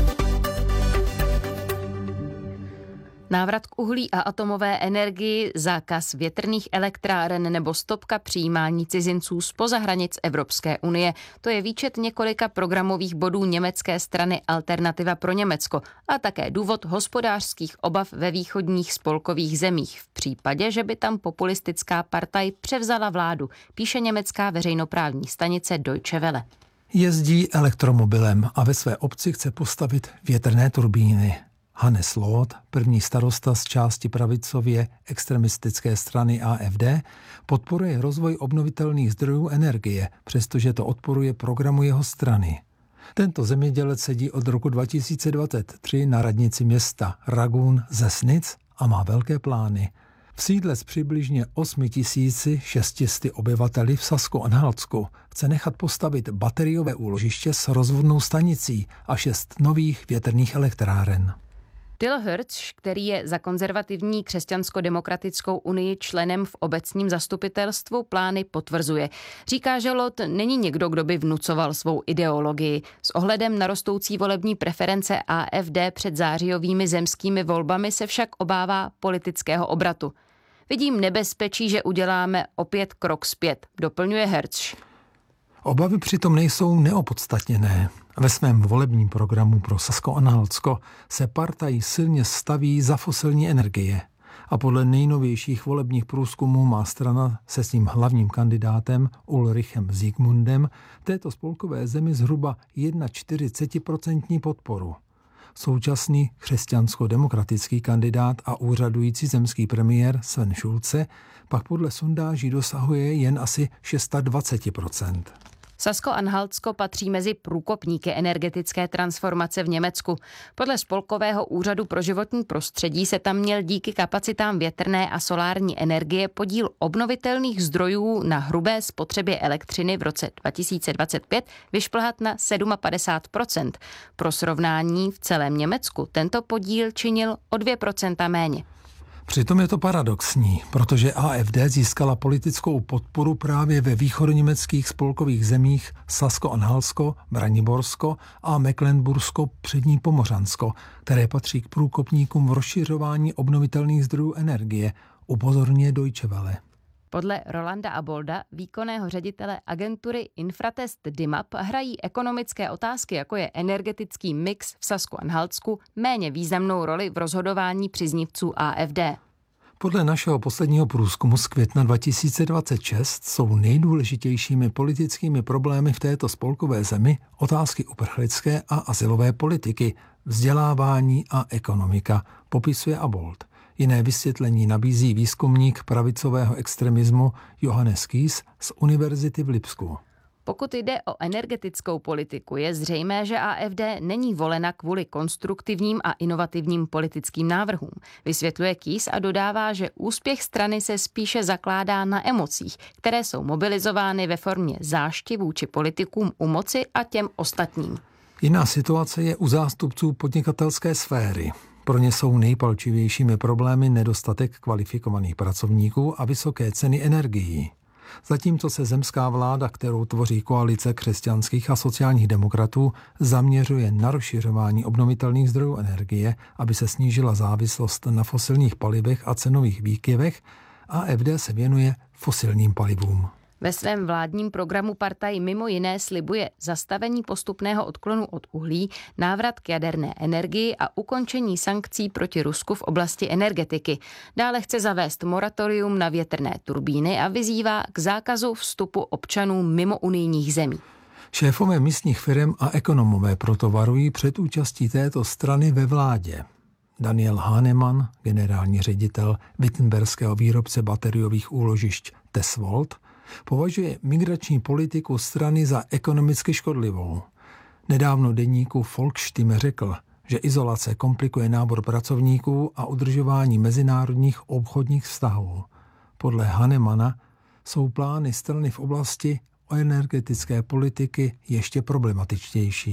Návrat k uhlí a atomové energii, zákaz větrných elektráren nebo stopka přijímání cizinců zpoza hranic Evropské unie. To je výčet několika programových bodů německé strany Alternativa pro Německo a také důvod hospodářských obav ve východních spolkových zemích v případě, že by tam populistická partaj převzala vládu, píše německá veřejnoprávní stanice Deutsche Welle. Jezdí elektromobilem a ve své obci chce postavit větrné turbíny. Hannes Loth, první starosta z části pravicově extremistické strany A F D, podporuje rozvoj obnovitelných zdrojů energie, přestože to odporuje programu jeho strany. Tento zemědělec sedí od roku dva tisíce dvacet tři na radnici města Ragun ze Snic a má velké plány. V sídle s přibližně osm tisíc šest set obyvateli v Sasko-Anhaltsku chce nechat postavit bateriové úložiště s rozvodnou stanicí a šest nových větrných elektráren. Till Hertz, který je za konzervativní křesťansko-demokratickou unii členem v obecním zastupitelstvu, plány potvrzuje. Říká, že Loth není někdo, kdo by vnucoval svou ideologii. S ohledem na rostoucí volební preference A F D před zářijovými zemskými volbami se však obává politického obratu. Vidím nebezpečí, že uděláme opět krok zpět, doplňuje Hertz. Obavy přitom nejsou neopodstatněné. Ve svém volebním programu pro Sasko-Anhaltsko se partaj silně staví za fosilní energie a podle nejnovějších volebních průzkumů má strana se svým hlavním kandidátem Ulrichem Siegmundem této spolkové zemi zhruba čtyřicet jedna procent podporu. Současný křesťansko-demokratický kandidát a úřadující zemský premiér Sven Schulze pak podle sondáží dosahuje jen asi dvacet šest procent. Sasko-Anhaltsko patří mezi průkopníky energetické transformace v Německu. Podle Spolkového úřadu pro životní prostředí se tam měl díky kapacitám větrné a solární energie podíl obnovitelných zdrojů na hrubé spotřebě elektřiny v roce dva tisíce dvacet pět vyšplhat na padesát sedm procent. Pro srovnání v celém Německu tento podíl činil o dvě procenta méně. Přitom je to paradoxní, protože A F D získala politickou podporu právě ve východoněmeckých spolkových zemích Sasko-Anhaltsko, Braniborsko a Mecklenbursko-Přední Pomořansko, které patří k průkopníkům v rozšiřování obnovitelných zdrojů energie, upozorňuje Deutsche Welle. Podle Rolanda Abolda, výkonného ředitele agentury Infratest Dimap, hrají ekonomické otázky, jako je energetický mix v Sasko-Anhaltsku, méně významnou roli v rozhodování příznivců A F D. Podle našeho posledního průzkumu z května dva tisíce dvacet šest jsou nejdůležitějšími politickými problémy v této spolkové zemi otázky uprchlické a azylové politiky, vzdělávání a ekonomika, popisuje Abold. Jiné vysvětlení nabízí výzkumník pravicového extremismu Johannes Kies z Univerzity v Lipsku. Pokud jde o energetickou politiku, je zřejmé, že A F D není volena kvůli konstruktivním a inovativním politickým návrhům. Vysvětluje Kies a dodává, že úspěch strany se spíše zakládá na emocích, které jsou mobilizovány ve formě zášti vůči politikům u moci a těm ostatním. Jiná situace je u zástupců podnikatelské sféry. Pro ně jsou nejpalčivějšími problémy nedostatek kvalifikovaných pracovníků a vysoké ceny energií. Zatímco se zemská vláda, kterou tvoří koalice křesťanských a sociálních demokratů, zaměřuje na rozšiřování obnovitelných zdrojů energie, aby se snížila závislost na fosilních palivech a cenových výkyvech, A F D se věnuje fosilním palivům. Ve svém vládním programu partaj mimo jiné slibuje zastavení postupného odklonu od uhlí, návrat k jaderné energii a ukončení sankcí proti Rusku v oblasti energetiky. Dále chce zavést moratorium na větrné turbíny a vyzývá k zákazu vstupu občanů mimo unijních zemí. Šéfové místních firm a ekonomové proto varují před účastí této strany ve vládě. Daniel Hahnemann, generální ředitel wittenberského výrobce bateriových úložišť Tesvolt, považuje migrační politiku strany za ekonomicky škodlivou. Nedávno deníku Volksstimme řekl, že izolace komplikuje nábor pracovníků a udržování mezinárodních obchodních vztahů. Podle Hahnemana jsou plány strany v oblasti energetické politiky ještě problematičtější.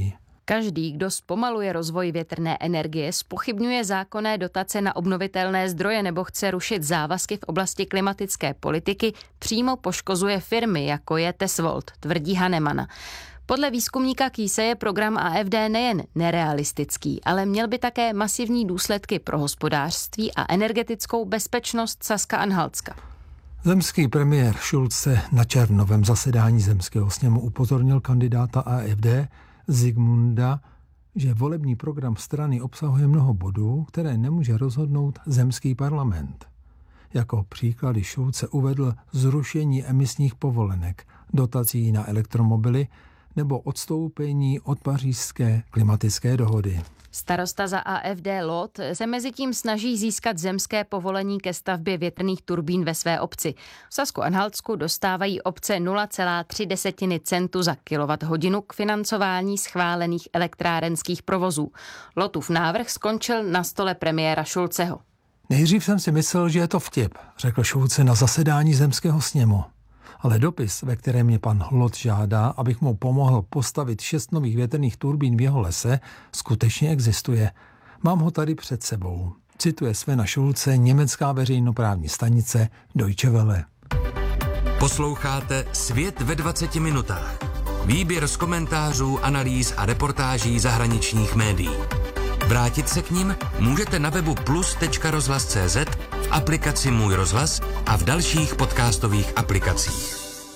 Každý, kdo zpomaluje rozvoj větrné energie, zpochybňuje zákonné dotace na obnovitelné zdroje nebo chce rušit závazky v oblasti klimatické politiky, přímo poškozuje firmy, jako je Tesvolt, tvrdí Hanemana. Podle výzkumníka Kýse je program A F D nejen nerealistický, ale měl by také masivní důsledky pro hospodářství a energetickou bezpečnost Saska-Anhaltska. Zemský premiér Schulz se na červnovém zasedání zemského sněmu upozornil kandidáta A F D Zigmunda, že volební program strany obsahuje mnoho bodů, které nemůže rozhodnout zemský parlament. Jako příklady Schulz se uvedl zrušení emisních povolenek, dotací na elektromobily nebo odstoupení od pařížské klimatické dohody. Starosta za A F D Lot se mezitím snaží získat zemské povolení ke stavbě větrných turbín ve své obci. V Sasku-Anhaltsku dostávají obce nula celá tři centu za kilowatthodinu k financování schválených elektrárenských provozů. Lotův návrh skončil na stole premiéra Schulzeho. Nejdřív jsem si myslel, že je to vtip, řekl Schulze na zasedání zemského sněmu. Ale dopis, ve kterém mě pan Lot žádá, abych mu pomohl postavit šest nových větrných turbín v jeho lese, skutečně existuje. Mám ho tady před sebou. Cituje Svena Schulze, německá veřejnoprávní stanice Deutsche Welle. Posloucháte Svět ve dvaceti minutách. Výběr z komentářů, analýz a reportáží zahraničních médií. Vrátit se k nim můžete na webu plus tečka rozhlas tečka cé zet, v aplikaci Můj rozhlas a v dalších podcastových aplikacích.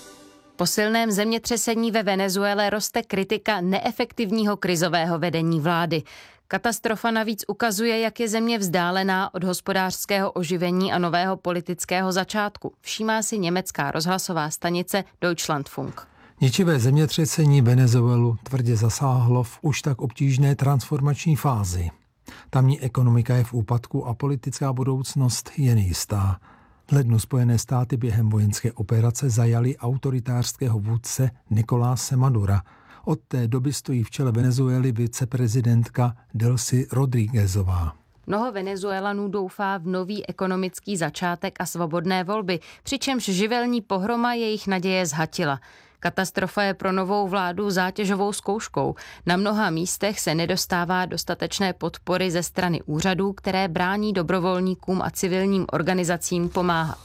Po silném zemětřesení ve Venezuele roste kritika neefektivního krizového vedení vlády. Katastrofa navíc ukazuje, jak je země vzdálená od hospodářského oživení a nového politického začátku. Všímá si německá rozhlasová stanice Deutschlandfunk. Ničivé zemětřesení Venezuelu tvrdě zasáhlo v už tak obtížné transformační fázi. Tamní ekonomika je v úpadku a politická budoucnost je nejistá. V lednu Spojené státy během vojenské operace zajali autoritářského vůdce Nicoláse Madura. Od té doby stojí v čele Venezuely viceprezidentka Delcy Rodríguezová. Mnoho Venezuelanů doufá v nový ekonomický začátek a svobodné volby, přičemž živelní pohroma jejich naděje zhatila. Katastrofa je pro novou vládu zátěžovou zkouškou. Na mnoha místech se nedostává dostatečné podpory ze strany úřadů, které brání dobrovolníkům a civilním organizacím pomáhat.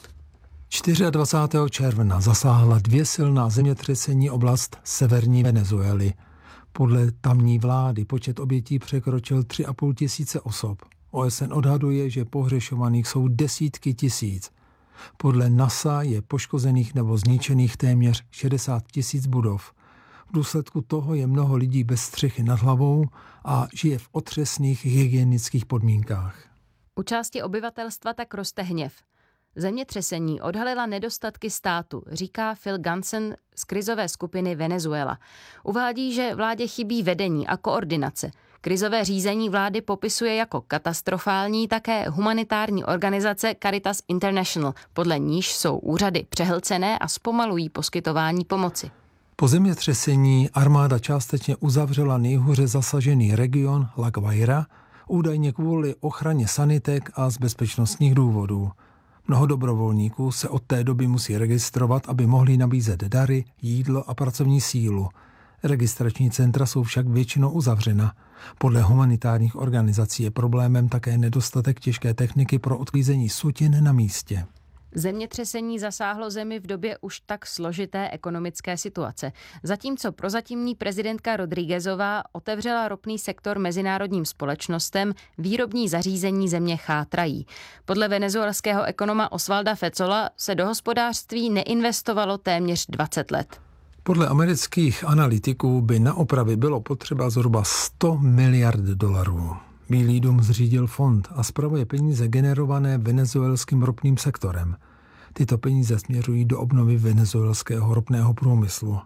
dvacátého čtvrtého června zasáhla dvě silná zemětřesení oblast severní Venezuely. Podle tamní vlády počet obětí překročil tři a půl tisíce osob. O S N odhaduje, že pohřešovaných jsou desítky tisíc. Podle NASA je poškozených nebo zničených téměř šedesát tisíc budov. V důsledku toho je mnoho lidí bez střechy nad hlavou a žije v otřesných hygienických podmínkách. U části obyvatelstva tak roste hněv. Zemětřesení odhalila nedostatky státu, říká Phil Gansen z krizové skupiny Venezuela. Uvádí, že vládě chybí vedení a koordinace. Krizové řízení vlády popisuje jako katastrofální také humanitární organizace Caritas International, podle níž jsou úřady přehlcené a zpomalují poskytování pomoci. Po zemětřesení armáda částečně uzavřela nejhůře zasažený region La Guaira, údajně kvůli ochraně sanitek a z bezpečnostních důvodů. Mnoho dobrovolníků se od té doby musí registrovat, aby mohli nabízet dary, jídlo a pracovní sílu. Registrační centra jsou však většinou uzavřena. Podle humanitárních organizací je problémem také nedostatek těžké techniky pro odklízení sutin na místě. Zemětřesení zasáhlo zemi v době už tak složité ekonomické situace. Zatímco prozatímní prezidentka Rodríguezová otevřela ropný sektor mezinárodním společnostem, výrobní zařízení země chátrají. Podle venezuelského ekonoma Osvalda Fecola se do hospodářství neinvestovalo téměř dvacet let. Podle amerických analytiků by na opravy bylo potřeba zhruba sto miliard dolarů. Bílý dům zřídil fond a spravuje peníze generované venezuelským ropným sektorem. Tyto peníze směřují do obnovy venezuelského ropného průmyslu.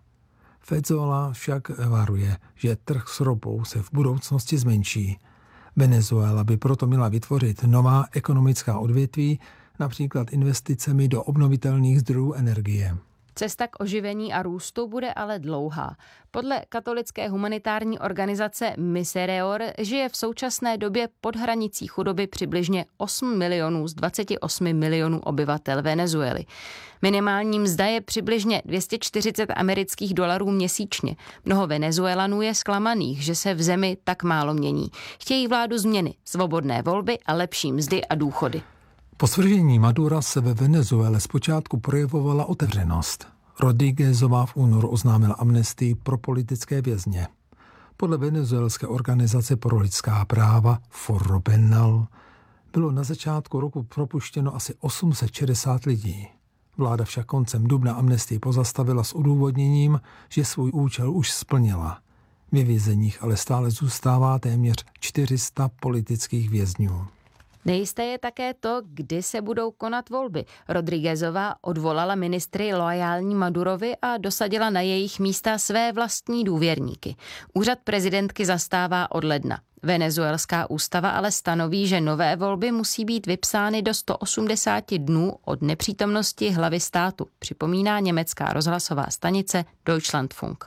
Fezola však varuje, že trh s ropou se v budoucnosti zmenší. Venezuela by proto měla vytvořit nová ekonomická odvětví, například investicemi do obnovitelných zdrojů energie. Cesta k oživení a růstu bude ale dlouhá. Podle katolické humanitární organizace Misericor žije v současné době pod hranicí chudoby přibližně osm milionů z dvacet osm milionů obyvatel Venezuely. Minimální mzda je přibližně dvě stě čtyřicet amerických dolarů měsíčně. Mnoho Venezuelanů je zklamaných, že se v zemi tak málo mění. Chtějí vládu změny, svobodné volby a lepší mzdy a důchody. Po svržení Madura se ve Venezuele zpočátku projevovala otevřenost. Rodríguezová v únoru oznámila amnestii pro politické vězně. Podle venezuelské organizace pro lidská práva Foro Penal bylo na začátku roku propuštěno asi osm set šedesát lidí. Vláda však koncem dubna amnestii pozastavila s odůvodněním, že svůj účel už splnila. Ve vězeních ale stále zůstává téměř čtyři sta politických vězňů. Nejisté je také to, kdy se budou konat volby. Rodríguezová odvolala ministry loajální Madurovi a dosadila na jejich místa své vlastní důvěrníky. Úřad prezidentky zastává od ledna. Venezuelská ústava ale stanoví, že nové volby musí být vypsány do sto osmdesát dnů od nepřítomnosti hlavy státu, připomíná německá rozhlasová stanice Deutschlandfunk.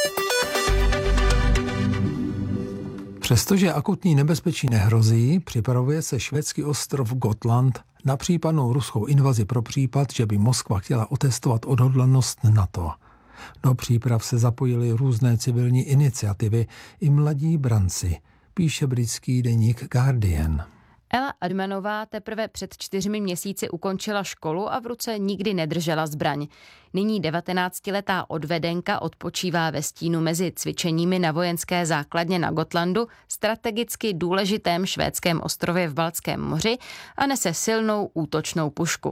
Přestože akutní nebezpečí nehrozí, připravuje se švédský ostrov Gotland na případnou ruskou invazi pro případ, že by Moskva chtěla otestovat odhodlanost NATO. Do příprav se zapojily různé civilní iniciativy i mladí branci, píše britský deník Guardian. Ela Admanová teprve před čtyřmi měsíci ukončila školu a v ruce nikdy nedržela zbraň. Nyní devatenáctiletá odvedenka odpočívá ve stínu mezi cvičeními na vojenské základně na Gotlandu, strategicky důležitém švédském ostrově v Baltském moři, a nese silnou útočnou pušku.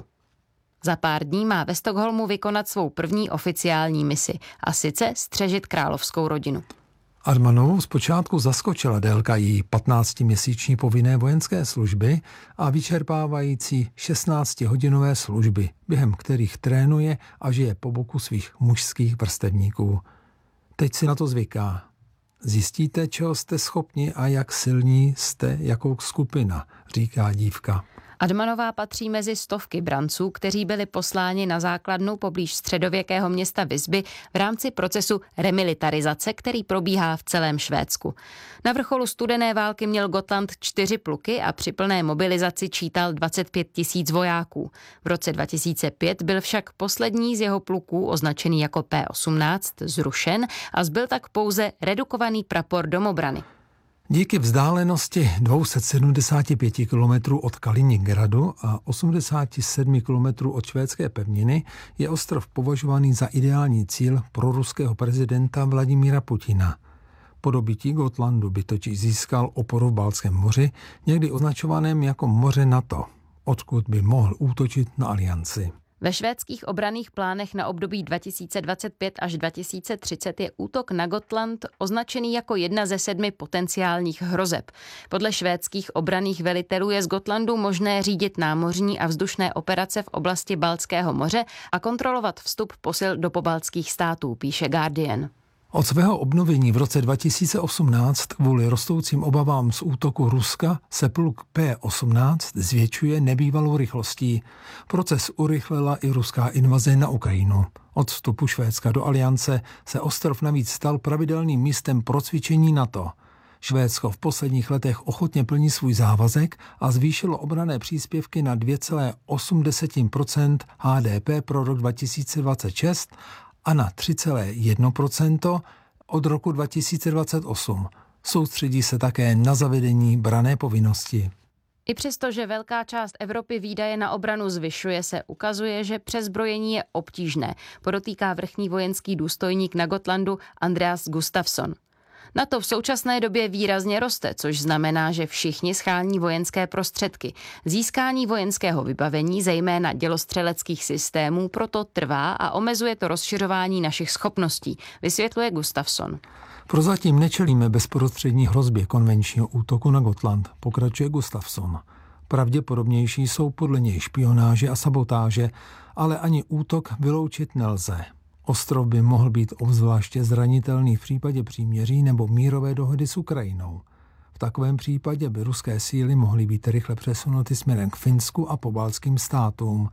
Za pár dní má ve Stockholmu vykonat svou první oficiální misi, a sice střežit královskou rodinu. Admanovou zpočátku zaskočila délka její patnáctiměsíční povinné vojenské služby a vyčerpávající šestnáctihodinové služby, během kterých trénuje a žije po boku svých mužských vrstevníků. Teď si na to zvyká. Zjistíte, čeho jste schopni a jak silní jste jako skupina, říká dívka. Admanová patří mezi stovky branců, kteří byli posláni na základnu poblíž středověkého města Visby v rámci procesu remilitarizace, který probíhá v celém Švédsku. Na vrcholu studené války měl Gotland čtyři pluky a při plné mobilizaci čítal dvacet pět tisíc vojáků. V roce dva tisíce pět byl však poslední z jeho pluků, označený jako P osmnáct, zrušen a zbyl tak pouze redukovaný prapor domobrany. Díky vzdálenosti dvě stě sedmdesát pět kilometrů od Kaliningradu a osmdesát sedm kilometrů od švédské pevniny je ostrov považovaný za ideální cíl pro ruského prezidenta Vladimíra Putina. Po dobytí Gotlandu by totiž získal oporu v Baltském moři, někdy označovaném jako moře NATO, odkud by mohl útočit na alianci. Ve švédských obranných plánech na období dva tisíce dvacet pět až dva tisíce třicet je útok na Gotland označený jako jedna ze sedmi potenciálních hrozeb. Podle švédských obranných velitelů je z Gotlandu možné řídit námořní a vzdušné operace v oblasti Baltského moře a kontrolovat vstup posil do pobaltských států, píše Guardian. Od svého obnovení v roce dva tisíce osmnáct kvůli rostoucím obavám z útoku Ruska se pluk P osmnáct zvětšuje nebývalou rychlostí. Proces urychlila i ruská invaze na Ukrajinu. Od vstupu Švédska do aliance se ostrov navíc stal pravidelným místem pro cvičení NATO. Švédsko v posledních letech ochotně plní svůj závazek a zvýšilo obranné příspěvky na dvě celá osm procenta H D P pro rok dva tisíce dvacet šest a na tři celá jedna procenta od roku dva tisíce dvacet osm. Soustředí se také na zavedení branné povinnosti. I přesto, že velká část Evropy výdaje na obranu zvyšuje, se ukazuje, že přezbrojení je obtížné, podotýká vrchní vojenský důstojník na Gotlandu Andreas Gustafsson. NATO v současné době výrazně roste, což znamená, že všichni schání vojenské prostředky. Získání vojenského vybavení, zejména dělostřeleckých systémů, proto trvá a omezuje to rozšiřování našich schopností, vysvětluje Gustafsson. Prozatím nečelíme bezprostřední hrozbě konvenčního útoku na Gotland, pokračuje Gustafsson. Pravděpodobnější jsou podle něj špionáže a sabotáže, ale ani útok vyloučit nelze. Ostrov by mohl být obzvláště zranitelný v případě příměří nebo mírové dohody s Ukrajinou. V takovém případě by ruské síly mohly být rychle přesunuty směrem k Finsku a pobaltským státům.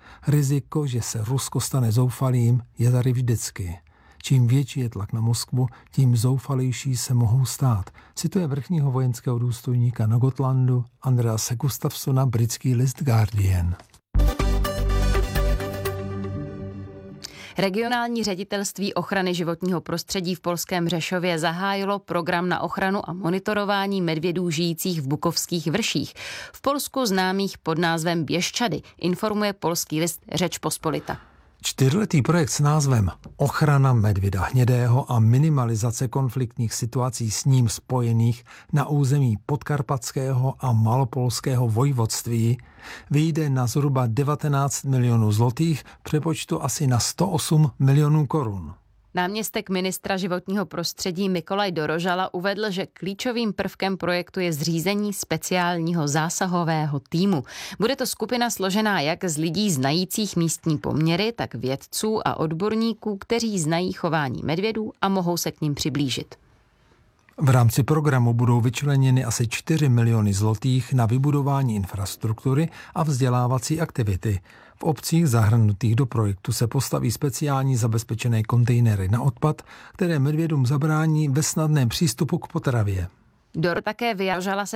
Riziko, že se Rusko stane zoufalým, je tady vždycky. Čím větší je tlak na Moskvu, tím zoufalejší se mohou stát. Cituje vrchního vojenského důstojníka na Gotlandu Andrease Gustafsona britský list Guardian. Regionální ředitelství ochrany životního prostředí v polském Řešově zahájilo program na ochranu a monitorování medvědů žijících v bukovských vrších. V Polsku známých pod názvem Bieszczady, informuje polský list Řeč Pospolita. Čtyřletý projekt s názvem Ochrana medvěda hnědého a minimalizace konfliktních situací s ním spojených na území podkarpatského a malopolského vojvodství vyjde na zhruba devatenáct milionů zlotých, přepočtu asi na sto osm milionů korun. Náměstek ministra životního prostředí Mikolaj Dorožala uvedl, že klíčovým prvkem projektu je zřízení speciálního zásahového týmu. Bude to skupina složená jak z lidí znajících místní poměry, tak vědců a odborníků, kteří znají chování medvědů a mohou se k ním přiblížit. V rámci programu budou vyčleněny asi čtyři miliony zlotých na vybudování infrastruktury a vzdělávací aktivity. V obcích zahrnutých do projektu se postaví speciální zabezpečené kontejnery na odpad, které medvědům zabrání ve snadném přístupu k potravě. Dor také vyjádřila se